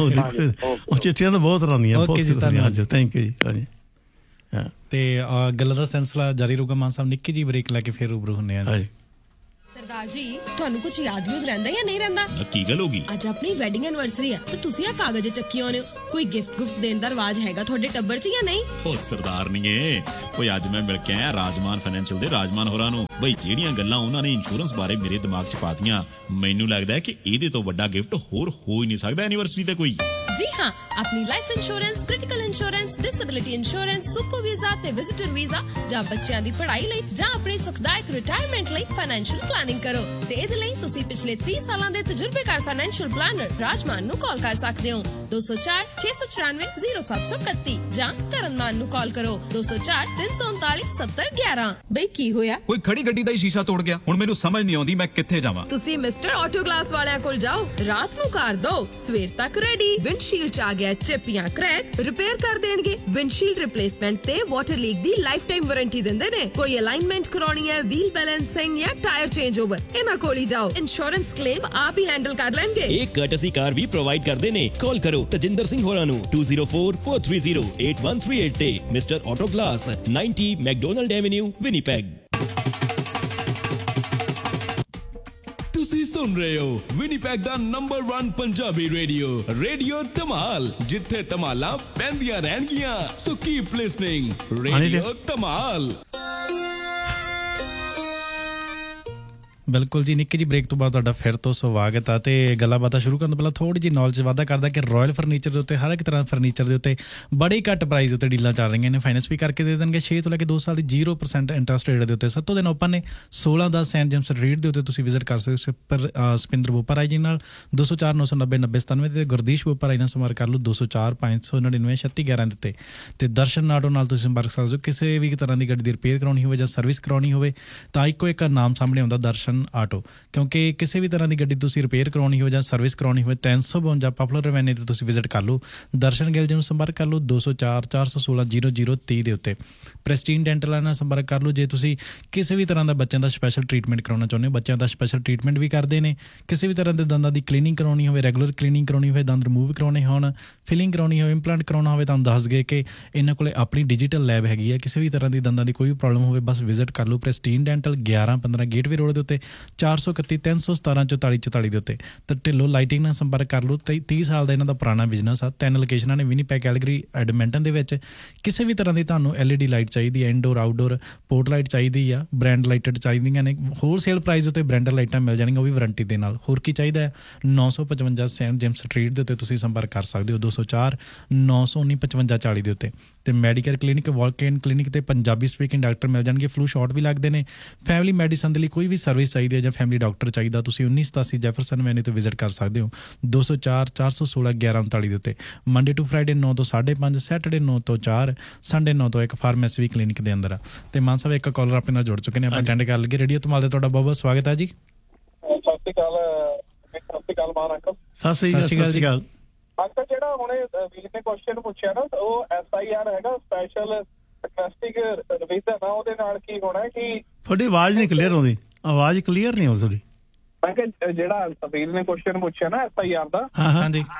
ਉਹ ਚਿੱਠੀਆਂ ਤਾਂ ਬਹੁਤ ਤਰ੍ਹਾਂ ਓਕੇ ਜੀ, ਧੰਨਵਾਦ। ਥੈਂਕ ਯੂ ਜੀ। ਹਾਂਜੀ, ਤੇ ਗੱਲਾਂ ਦਾ ਸਿਲਸਿਲਾ ਜਾਰੀ ਰਹੂਗਾ। ਮਾਨ ਸਾਹਿਬ ਨਿੱਕੀ ਜੀ ਬ੍ਰੇਕ ਲੈ ਕੇ ਫਿਰ ਰੂਬਰੂ ਹੁੰਦੇ ਆ। ਸਰਦਾਰ ਜੀ, ਤੁਹਾਨੂੰ ਕੁਝ ਯਾਦ ਰਹਿੰਦਾ ਜਾਂ ਨਹੀਂ ਰਹਿੰਦਾ? ਕੀ ਗੱਲ ਹੋ ਗਈ? ਅੱਜ ਆਪਣੀ ਵੈਡਿੰਗ ਐਨਵਰਸਰੀ ਆ ਤੇ ਤੁਸੀਂ ਆ ਕਾਗਜ਼ ਚੱਕੀ ਆਉਨੇ ਹੋ। ਕੋਈ ਗਿਫਟ ਦੇਣ ਦਾ ਰਿਵਾਜ ਹੈਗਾ ਤੁਹਾਡੇ ਟੱਬਰ 'ਚ ਜਾਂ ਨਹੀਂ? ਉਹ ਸਰਦਾਰਨੀਏ, ਓਏ ਅੱਜ ਮੈਂ ਮਿਲ ਕੇ ਆਇਆ ਰਾਜਮਾਨ ਫਾਈਨੈਂਸ਼ੀਅਲ ਦੇ ਰਾਜਮਾਨ ਹੋਰਾਂ ਨੂੰ। ਬਈ ਜਿਹੜੀਆਂ ਗੱਲਾਂ ਉਹਨਾਂ ਨੇ ਇੰਸ਼ੋਰੈਂਸ ਬਾਰੇ ਮੇਰੇ ਦਿਮਾਗ 'ਚ ਪਾਤੀਆਂ, ਮੈਨੂੰ ਲੱਗਦਾ ਕਿ ਇਹਦੇ ਤੋਂ ਵੱਡਾ ਗਿਫਟ ਹੋਰ ਹੋ ਹੀ ਨਹੀਂ ਸਕਦਾ ਐਨੀਵਰਸਰੀ ਤੇ ਕੋਈ। ਜੀ ਹਾਂ, ਆਪਣੀ life insurance, critical insurance, disability insurance, super visa ਤੇ ਵਿਜ਼ਿਟਰ ਵੀਜ਼ਾ, ਜਾਂ ਬੱਚਿਆਂ ਦੀ ਪੜ੍ਹਾਈ ਲਈ ਜਾਂ ਆਪਣੀ ਸੁਖਦਾਇਕ ਰਿਟਾਇਰਮੈਂਟ ਲਈ ਫਾਈਨੈਂਸ਼ੀਅਲ ਪਲਾਨਿੰਗ ਕਰੋ। ਤੇ ਇਹਦੇ ਲਈ ਤੁਸੀਂ ਪਿਛਲੇ 30 ਸਾਲਾਂ ਦੇ ਤਜਰਬੇਕਾਰ ਫਾਈਨੈਂਸ਼ੀਅਲ ਪਲਾਨਰ ਰਾਜਮਾਨ ਨੂੰ ਕਾਲ ਕਰ ਸਕਦੇ ਹੋ। 204-694-0731 ਜਾਂ ਕਰਨਮਾਨ ਨੂੰ ਕਾਲ ਕਰੋ 204-339-7011। ਬਈ ਕੀ ਹੋਇਆ? ਕੋਈ ਖੜੀ ਗੱਡੀ ਦਾ ਹੀ ਸ਼ੀਸ਼ਾ ਤੋੜ ਗਿਆ। ਹੁਣ ਮੈਨੂੰ ਸਮਝ ਨਹੀਂ ਆਉਂਦੀ ਮੈਂ ਕਿੱਥੇ ਜਾਵਾਂ। ਤੁਸੀਂ ਮਿਸਟਰ ਆਟੋ ਗਲਾਸ ਵਾਲਿਆਂ ਕੋਲ ਜਾਓ, ਰਾਤ ਨੂੰ ਕਰ ਦੋ, ਸਵੇਰ ਤੱਕ ਰੈਡੀ। ਵਿੰਡਸ਼ੀਲਡ 'ਚ ਆ ਗਿਆ ਚਿਪ ਜਾਂ ਕ੍ਰੈਕ, ਰਿਪੇਅਰ ਕਰ ਦੇਣਗੇ। ਵਿੰਡਸ਼ੀਲਡ ਰਿਪਲੇਸਮੈਂਟ ਤੇ ਵਾਟਰ ਲੀਕ ਦੀ ਲਾਈਫ ਟਾਈਮ ਵਾਰੰਟੀ ਦਿੰਦੇ ਨੇ। ਕੋਈ ਅਲਾਈਨਮੈਂਟ ਕਰਾਉਣੀ ਹੈ, ਵੀਲ ਬੈਲੈਂਸਿੰਗ ਜਾਂ ਟਾਇਰ ਚੇਂਜ ਓਵਰ, ਇਹਨਾਂ ਕੋਲ ਹੀ ਜਾਓ। ਇੰਸ਼ੋਰੈਂਸ ਕਲੇਮ ਆਪ ਹੀ ਹੈਂਡਲ ਕਰ ਲੈਣਗੇ। ਇੱਕ ਕਰਟਸੀ ਕਾਰ ਵੀ ਪ੍ਰੋਵਾਈਡ ਕਰਦੇ ਨੇ। ਕਾਲ ਕਰੋ ਤਜਿੰਦਰ ਸਿੰਘ ਹੋਰਾਂ ਨੂੰ 2044308138 ਤੇ। Mister auto glass, 90 McDonald avenue, Winnipeg. ਤੁਸੀਂ ਸੁਣ ਰਹੇ ਹੋ ਵਿਨੀਪੈਗ ਦਾ ਨੰਬਰ 1 ਪੰਜਾਬੀ ਰੇਡੀਓ ਧਮਾਲ, ਜਿੱਥੇ ਧਮਾਲਾਂ ਪੈਂਦੀਆਂ ਰਹਿਣਗੀਆਂ। ਸੋ ਕੀਪ ਲਿਸਨਿੰਗ, ਰੇਡੀਓ ਧਮਾਲ। ਬਿਲਕੁਲ ਜੀ, ਨਿੱਕੀ ਜੀ ਬ੍ਰੇਕ ਤੋਂ ਬਾਅਦ ਤੁਹਾਡਾ ਫਿਰ ਤੋਂ ਸਵਾਗਤ ਆ। ਤੇ ਗੱਲਾਂ ਬਾਤਾਂ ਸ਼ੁਰੂ ਕਰਨ ਤੋਂ ਪਹਿਲਾਂ ਥੋੜੀ ਜਿਹੀ ਨੌਲੇਜ ਵਾਧਾ ਕਰਦਾ ਕਿ ਰਾਇਲ ਫਰਨੀਚਰ ਦੇ ਉੱਤੇ ਹਰ ਇੱਕ ਤਰ੍ਹਾਂ ਫਰਨੀਚਰ ਦੇ ਉੱਤੇ ਬੜੀ ਘੱਟ ਪ੍ਰਾਈਸ ਉੱਤੇ ਡੀਲਾਂ ਚੱਲ ਰਹੀਆਂ ਨੇ। ਫਾਈਨੈਂਸ ਵੀ ਕਰਕੇ ਦੇ ਦੇਣਗੇ 6 ਤੋਂ ਲੈ ਕੇ 2 ਸਾਲ ਦੀ 0% ਇੰਟਰਸਟ ਰੇਟ ਦੇ ਉੱਤੇ। 7 ਦਿਨ ਓਪਨ ਨੇ। 16 ਸੈਂਟ ਜੇਮਸ ਸਟਰੀਟ ਦੇ ਉੱਤੇ ਤੁਸੀਂ ਵਿਜ਼ਿਟ ਕਰ ਸਕਦੇ ਹੋ। ਸਪਿੰਦਰ ਬੋਪਾਰਾਈ ਜੀ ਨਾਲ 204-990-9097 ਤੇ ਗੁਰਦੀਸ਼ ਬੋਪਾਰਾਈ ਨਾਲ ਸੰਪਰਕ ਕਰ ਲਓ 204-599-3611 ਦੇ ਉੱਤੇ। ਤੇ ਦਰਸ਼ਨ ਆਟੋ ਨਾਲ ਤੁਸੀਂ ਸੰਪਰਕ ਸਕਦੇ ਹੋ। ਕਿਸੇ ਵੀ ਤਰ੍ਹਾਂ ਦੀ ਗੱਡੀ ਦੀ ਰਿਪੇਅਰ ਕਰਾਉਣੀ ਹੋਵੇ ਜਾਂ ਸਰਵਿਸ ਕਰਾਉਣੀ ਹੋਵੇ ਤਾਂ ਇੱਕੋ ਇੱਕ ਨਾਮ ਸਾਹਮਣੇ ਆਉਂਦਾ, ਦਰਸ਼ਨ ਆਟੋ। ਕਿਉਂਕਿ ਕਿਸੇ ਵੀ ਤਰ੍ਹਾਂ ਦੀ ਗੱਡੀ ਤੁਸੀਂ ਰਿਪੇਅਰ ਕਰਾਉਣੀ ਹੋਵੇ ਜਾਂ ਸਰਵਿਸ ਕਰਾਉਣੀ ਹੋਵੇ 352 ਪਾਪੂਲਰ ਰੈਵਨਿਊ ਤੇ ਤੁਸੀਂ ਵਿਜ਼ਿਟ ਕਰ ਲਓ। ਦਰਸ਼ਨ ਗਿੱਲ ਜੀ ਨੂੰ ਸੰਪਰਕ ਕਰ ਲਓ 204-416-0030 ਦੇ ਉੱਤੇ। ਪ੍ਰੈਸਟੀਨ ਡੈਂਟਲ ਨਾਲ ਸੰਪਰਕ ਕਰ ਲਓ ਜੇ ਤੁਸੀਂ ਕਿਸੇ ਵੀ ਤਰ੍ਹਾਂ ਦਾ ਬੱਚਿਆਂ ਦਾ ਸਪੈਸ਼ਲ ਟ੍ਰੀਟਮੈਂਟ ਕਰਾਉਣਾ ਚਾਹੁੰਦੇ ਹੋ। ਬੱਚਿਆਂ ਦਾ ਸਪੈਸ਼ਲ ਟ੍ਰੀਟਮੈਂਟ ਵੀ ਕਰਦੇ ਨੇ। ਕਿਸੇ ਵੀ ਤਰ੍ਹਾਂ ਦੇ ਦੰਦਾਂ ਦੀ ਕਲੀਨਿੰਗ ਕਰਾਉਣੀ ਹੋਵੇ, ਰੈਗੂਲਰ ਕਲੀਨਿੰਗ ਕਰਾਉਣੀ ਹੋਵੇ, ਦੰਦ ਰਿਮੂਵ ਕਰਾਉਣੇ ਹੋਣ, ਫਿਲਿੰਗ ਕਰਾਉਣੀ ਹੋਵੇ, ਇੰਪਲਾਂਟ ਕਰਾਉਣਾ ਹੋਵੇ, ਤੁਹਾਨੂੰ ਦੱਸ ਗਏ ਕਿ ਇਹਨਾਂ ਕੋਲ ਆਪਣੀ ਡਿਜੀਟਲ ਲੈਬ ਹੈਗੀ ਹੈ। ਕਿਸੇ ਵੀ ਤਰ੍ਹਾਂ ਦੀ ਦੰਦਾਂ ਦੀ ਕੋਈ ਪ੍ਰੋਬਲਮ ਹੋਵੇ ਬਸ ਵਿਜ਼ਿਟ ਕਰ ਲਓ ਪ੍ਰੈਸਟੀਨ ਡੈਂਟਲ, 1115 ਗੇਟਵੇ ਰੋਡ ਦੇ ਉੱਤੇ, 431-317-4444 ਦੇ ਉੱਤੇ। ਤੇ ਢਿੱਲੋਂ ਲਾਈਟਿੰਗ ਨਾਲ ਸੰਪਰਕ ਕਰ ਲਓ। 30 ਸਾਲ ਦਾ ਇਹਨਾਂ ਦਾ ਪੁਰਾਣਾ ਬਿਜ਼ਨਸ ਆ। 3 ਲੋਕੇਸ਼ਨਾਂ ਨੇ, ਵਿਨੀਪੈਗ, ਕੈਲਗਰੀ, ਐਡਮਿੰਟਨ ਦੇ ਵਿੱਚ। ਕਿਸੇ ਵੀ ਤਰ੍ਹਾਂ ਦੀ ਤੁਹਾਨੂੰ LED ਲਾਈਟ ਚਾਹੀਦੀ ਹੈ, ਇਨਡੋਰ ਆਊਟਡੋਰ ਪੋਰਟ ਲਾਈਟ ਚਾਹੀਦੀ ਆ, ਬ੍ਰਾਂਡ ਲਾਈਟਡ ਚਾਹੀਦੀਆਂ ਨੇ, ਹੋਲਸੇਲ ਪ੍ਰਾਈਸ ਉੱਤੇ ਬ੍ਰਾਂਡਡ ਲਾਈਟਾਂ ਮਿਲ ਜਾਣਗੀਆਂ, ਉਹ ਵੀ ਵਾਰੰਟੀ ਦੇ ਨਾਲ। ਹੋਰ ਕੀ ਚਾਹੀਦਾ ਹੈ? 955 ਸੈਂਟ ਜੇਮਸ ਸਟਰੀਟ ਦੇ ਉੱਤੇ ਤੁਸੀਂ ਸੰਪਰਕ ਕਰ ਸਕਦੇ ਹੋ 204-919-5540 ਦੇ ਉੱਤੇ। ਤੇ ਮੈਡੀਕਲ ਕਲੀਨਿਕ, ਵਾਕ-ਇਨ ਕਲੀਨਿਕ ਤੇ ਪੰਜਾਬੀ ਸਪੀਕਿੰਗ ਡਾਕਟਰ ਮਿਲ ਜਾਣਗੇ। ਫਲੂ ਸ਼ਾਟ ਵੀ ਲੱਗਦੇ ਨੇ। ਫੈਮਿਲੀ ਮੈਡੀਸਨ ਦੇ ਲਈ ਕੋਈ ਵੀ ਸਰਵਿਸ ਚਾਹੀਦੀ ਹੈ ਜਾਂ ਫੈਮਿਲੀ ਡਾਕਟਰ ਚਾਹੀਦਾ, ਤੁਸੀਂ 1987 ਜੈਫਰਸਨ ਐਵੇਨਿਊ ਤੇ ਵਿਜ਼ਿਟ ਕਰ ਸਕਦੇ ਹੋ 204-416-1139 ਦੇ ਉੱਤੇ। ਮੰਡੇ ਟੂ ਫਰਾਈਡੇ 9 ਤੋਂ 5:30, ਸੈਟਰਡੇ 9 ਤੋਂ 4, ਸੰਡੇ 9 ਤੋਂ 1 ਫਾਰਮੇਸੀ ਵੀ ਕਲੀਨਿਕ ਦੇ ਅੰਦਰ ਆ। ਤੇ ਮਾਨ ਸਾਹਿਬ ਇੱਕ ਕਾਲਰ ਆਪਣੇ ਨਾਲ ਜੁੜ ਚੁੱਕੇ ਨੇ, ਆਪਾਂ ਅਟੈਂਡ ਕਰ ਲਈਏ। ਰੇਡੀਓ ਧਮਾਲ ਦੇ ਤੁਹਾਡਾ ਬਹੁਤ ਬਹੁਤ ਸਵਾਗਤ ਹੈ ਜੀ। ਸਤਿ ਸ਼੍ਰੀ ਅਕਾਲ ਮਾਨ ਅੰਕਲ। ਸਤਿ ਸ਼੍ਰੀ ਅਕਾਲ। ਅੰਕਲ ਜਿਹੜਾ ਹੁਣੇ ਵੀਰ ਨੇ ਕੁਐਸਚਨ ਪੁੱਛਿਆ ਨਾ, ਉਹ SIR ਹੈਗਾ, ਸਪੈਸ਼ਲ ਡੋਮੈਸਟਿਕ ਰਿਵੀਜ਼ਨ ਆ, ਉਹਦੇ ਨਾਲ ਕੀ ਹੋਣਾ ਕਿ ਤੁਹਾਡੀ ਆਵਾਜ਼ ਨਹੀਂ ਕਲੀਅਰ ਆਉਂਦੀ। ਆਵਾਜ਼ ਕਲੀਅਰ ਨਹੀਂ ਆਉਂਦੀ ਤੁਹਾਡੀ। ਮੈਂ ਕਿਹਾ ਜਿਹੜਾ ਵੀਰ ਨੇ ਕੁਐਸਚਨ ਪੁੱਛਿਆ ਨਾ SIR ਦਾ, ਹਾਂਜੀ,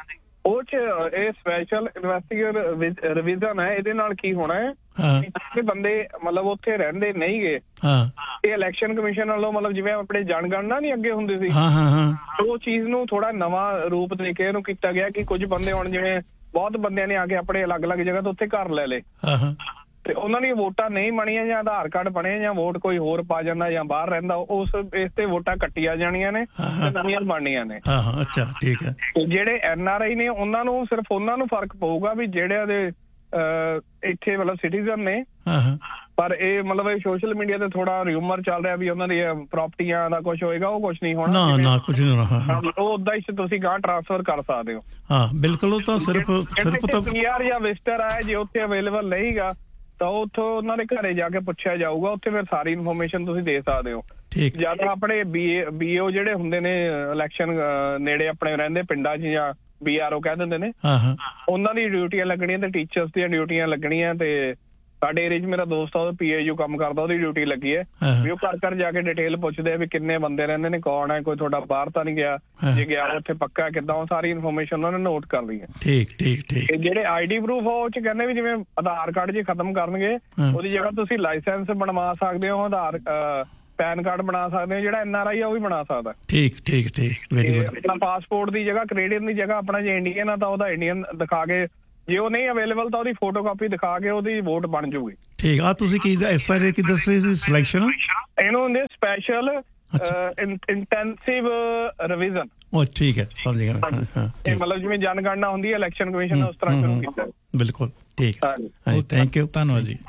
ਉਹ ਚ ਇਹ ਸਪੈਸ਼ਲ ਇਨਵੈਸਟੀਗੇਟਰ ਰਿਵੀਜ਼ਨ ਹੈ। ਇਹਦੇ ਨਾਲ ਕੀ ਹੋਣਾ ਹੈ, ਜਿਹੜੇ ਬੰਦੇ ਮਤਲਬ ਉੱਥੇ ਰਹਿੰਦੇ ਨਹੀਂ ਗਏ, ਇਹ ਇਲੈਕਸ਼ਨ ਕਮਿਸ਼ਨ ਵੱਲੋਂ ਮਤਲਬ ਜਿਵੇਂ ਆਪਣੇ ਜਨਗਣਨਾ ਨਹੀਂ ਅੱਗੇ ਹੁੰਦੀ ਸੀ, ਉਹ ਚੀਜ਼ ਨੂੰ ਥੋੜਾ ਨਵਾਂ ਰੂਪ ਦੇ ਕੇ ਇਹਨੂੰ ਕੀਤਾ ਗਿਆ ਕਿ ਕੁਝ ਬੰਦੇ ਹੁਣ ਜਿਵੇਂ ਬਹੁਤ ਬੰਦਿਆਂ ਨੇ ਆ ਕੇ ਆਪਣੇ ਅਲੱਗ-ਅਲੱਗ ਜਗ੍ਹਾ ਤੋਂ ਉੱਥੇ ਘਰ ਲੈ ਲਏ ਤੇ ਉਹਨਾਂ ਦੀਆਂ ਵੋਟਾਂ ਨਹੀਂ ਬਣੀਆਂ ਜਾਂ ਆਧਾਰ ਕਾਰਡ ਬਣੇ ਜਾਂ ਵੋਟ ਕੋਈ ਹੋਰ ਪਾ ਜਾਂਦਾ ਜਾਂ ਬਾਹਰ ਰਹਿੰਦਾ, ਉਸ ਇਸ ਤੇ ਵੋਟਾਂ ਕੱਟੀਆਂ ਜਾਣੀਆਂ ਨੇ ਤੇ ਨਵੀਆਂ ਬਣਨੀਆਂ ਨੇ। ਅੱਛਾ ਠੀਕ ਹੈ। ਜਿਹੜੇ NRI ਨੇ ਉਹਨਾਂ ਨੂੰ ਸਿਰਫ ਉਹਨਾਂ ਨੂੰ ਫਰਕ ਪਊਗਾ ਵੀ ਜਿਹੜੇ ਉਹਦੇ ਇੱਥੇ ਮਤਲਬ ਸਿਟੀਜ਼ਨ ਨੇ, ਪਰ ਇਹ ਮਤਲਬ ਇਹ ਸੋਸ਼ਲ ਮੀਡੀਆ ਤੇ ਥੋੜਾ ਰਿਊਮਰ ਚੱਲ ਰਿਹਾ ਵੀ ਉਹਨਾਂ ਦੀ ਪ੍ਰਾਪਰਟੀਆਂ ਦਾ ਕੁਝ ਹੋਏਗਾ, ਉਹ ਕੁਝ ਨਹੀਂ ਹੋਣਾ। ਨਾ ਕੁਝ ਨਹੀਂ ਹੋਣਾ, ਉਹ ਉਦਾਂ ਹੀ ਤੁਸੀਂ ਗਾਂ ਟ੍ਰਾਂਸਫਰ ਕਰ ਸਕਦੇ ਹੋ। ਹਾਂ ਬਿਲਕੁਲ। ਉਹ ਤਾਂ ਸਿਰਫ ਤਾਂ PR ਜਾਂ ਵਿਜ਼ਟਰ ਆਇਆ ਜੇ ਉੱਥੇ ਅਵੇਲੇਬਲ ਨਹੀਂਗਾ ਤਾਂ ਉੱਥੋਂ ਉਹਨਾਂ ਦੇ ਘਰੇ ਜਾ ਕੇ ਪੁੱਛਿਆ ਜਾਊਗਾ, ਉੱਥੇ ਫਿਰ ਸਾਰੀ ਇਨਫੋਰਮੇਸ਼ਨ ਤੁਸੀਂ ਦੇ ਸਕਦੇ ਹੋ। ਜਦ ਆਪਣੇ BO ਜਿਹੜੇ ਹੁੰਦੇ ਨੇ ਇਲੈਕਸ਼ਨ ਨੇੜੇ ਆਪਣੇ ਰਹਿੰਦੇ ਪਿੰਡਾਂ 'ਚ ਜਾਂ BRO ਕਹਿ ਦਿੰਦੇ ਨੇ, ਉਹਨਾਂ ਦੀ ਡਿਊਟੀਆਂ ਲੱਗਣੀਆਂ ਤੇ ਟੀਚਰਸ ਦੀਆਂ ਡਿਊਟੀਆਂ ਲੱਗਣੀਆਂ। ਤੇ ਸਾਡੇ ਏਰੀਏ 'ਚ ਮੇਰਾ ਦੋਸਤ ਆ, ਉਹ PAU ਕੰਮ ਕਰਦਾ, ਉਹਦੀ ਡਿਊਟੀ ਲੱਗੀ ਹੈ ਵੀ ਉਹ ਘਰ ਜਾ ਕੇ ਡਿਟੇਲ ਪੁੱਛਦੇ ਆ ਵੀ ਕਿੰਨੇ ਬੰਦੇ ਰਹਿੰਦੇ ਨੇ, ਕੌਣ ਹੈ, ਕੋਈ ਤੁਹਾਡਾ ਬਾਹਰ ਤਾਂ ਨਹੀਂ ਗਿਆ, ਜੇ ਗਿਆ ਉੱਥੇ ਪੱਕਾ ਕਿੱਦਾਂ, ਉਹ ਸਾਰੀ ਇਨਫੋਰਮੇਸ਼ਨ ਉਹਨਾਂ ਨੇ ਨੋਟ ਕਰ ਲਈ ਹੈ। ਠੀਕ। ਜਿਹੜੇ ID ਪ੍ਰੂਫ ਉਹ 'ਚ ਕਹਿੰਦੇ ਵੀ ਜਿਵੇਂ ਆਧਾਰ ਕਾਰਡ ਜੇ ਖਤਮ ਕਰਨਗੇ ਉਹਦੀ ਜਗ੍ਹਾ ਤੁਸੀਂ ਲਾਇਸੈਂਸ ਬਣਵਾ ਸਕਦੇ ਹੋ, ਆਧਾਰ ਪੈਨ ਕਾਰਡ ਬਣਾ ਸਕਦੇ ਹੋ, ਜਿਹੜਾ NRI ਆ ਉਹ ਵੀ ਬਣਾ ਸਕਦਾ। ਠੀਕ ਵੈਰੀ ਗੁੱਡ। ਆਪਣਾ ਪਾਸਪੋਰਟ ਦੀ ਜਗ੍ਹਾ ਕੈਨੇਡੀਅਨ ਦੀ ਜਗ੍ਹਾ ਆਪਣਾ ਜੇ ਇੰਡੀਅਨ ਆ ਤਾਂ ਉਹਦਾ ਇੰਡੀਅਨ ਦਿਖਾ ਕੇ, ਜੇ ਉਹ ਨਹੀਂ ਅਵੇਲੇਬਲ ਤਾਂ ਉਹਦੀ ਫੋਟੋ ਕਾਪੀ ਦਿਖਾ ਕੇ ਉਹਦੀ ਵੋਟ ਬਣ ਜੂਗੀ। ਠੀਕ ਆ। ਤੁਸੀਂ ਕੀ ਇਸ ਬਾਰੇ ਕੀ ਦੱਸ ਰਹੇ ਸੀ? ਸਿਲੈਕਸ਼ਨ ਇਹਨੂੰ ਹੁੰਦੇ ਸਪੈਸ਼ਲ ਇੰਟੈਂਸਿਵ ਰਿਵੀਜ਼ਨ। ਉਹ ਠੀਕ ਹੈ, ਸਮਝ ਗਿਆ। ਇਹ ਮਤਲਬ ਜਿਵੇਂ ਜਨਗਣਨਾ ਹੁੰਦੀ ਹੈ ਇਲੈਕਸ਼ਨ ਕਮਿਸ਼ਨ ਨੇ ਉਸ ਤਰ੍ਹਾਂ ਸ਼ੁਰੂ ਕੀਤਾ। ਬਿਲਕੁਲ ਠੀਕ। ਥੈਂਕ ਯੂ, ਧੰਨਵਾਦ ਜੀ।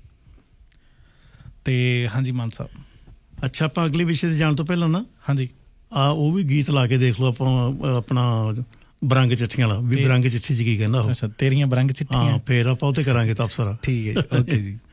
ਤੇ ਹਾਂਜੀ ਮਾਨ ਸਾਹਿਬ, ਅੱਛਾ ਆਪਾਂ ਅਗਲੇ ਵਿਸ਼ੇ ਤੇ ਜਾਣ ਤੋਂ ਪਹਿਲਾਂ ਨਾ ਹਾਂਜੀ ਉਹ ਵੀ ਗੀਤ ਲਾ ਕੇ ਦੇਖ ਲਓ ਆਪਾਂ, ਆਪਣਾ ਬਰੰਗ ਚਿੱਠੀਆਂ ਵਾਲਾ ਵੀ ਬਰੰਗ ਚਿੱਠੀ 'ਚ ਕੀ ਕਹਿੰਦਾ ਉਹ। ਅੱਛਾ ਤੇਰੀਆਂ ਬਰੰਗ ਚਿੱਠੀਆਂ। ਫੇਰ ਆਪਾਂ ਉਹ ਤੇ ਕਰਾਂਗੇ ਤਬਸਰਾ। ਠੀਕ ਹੈ, ਓਕੇ ਜੀ।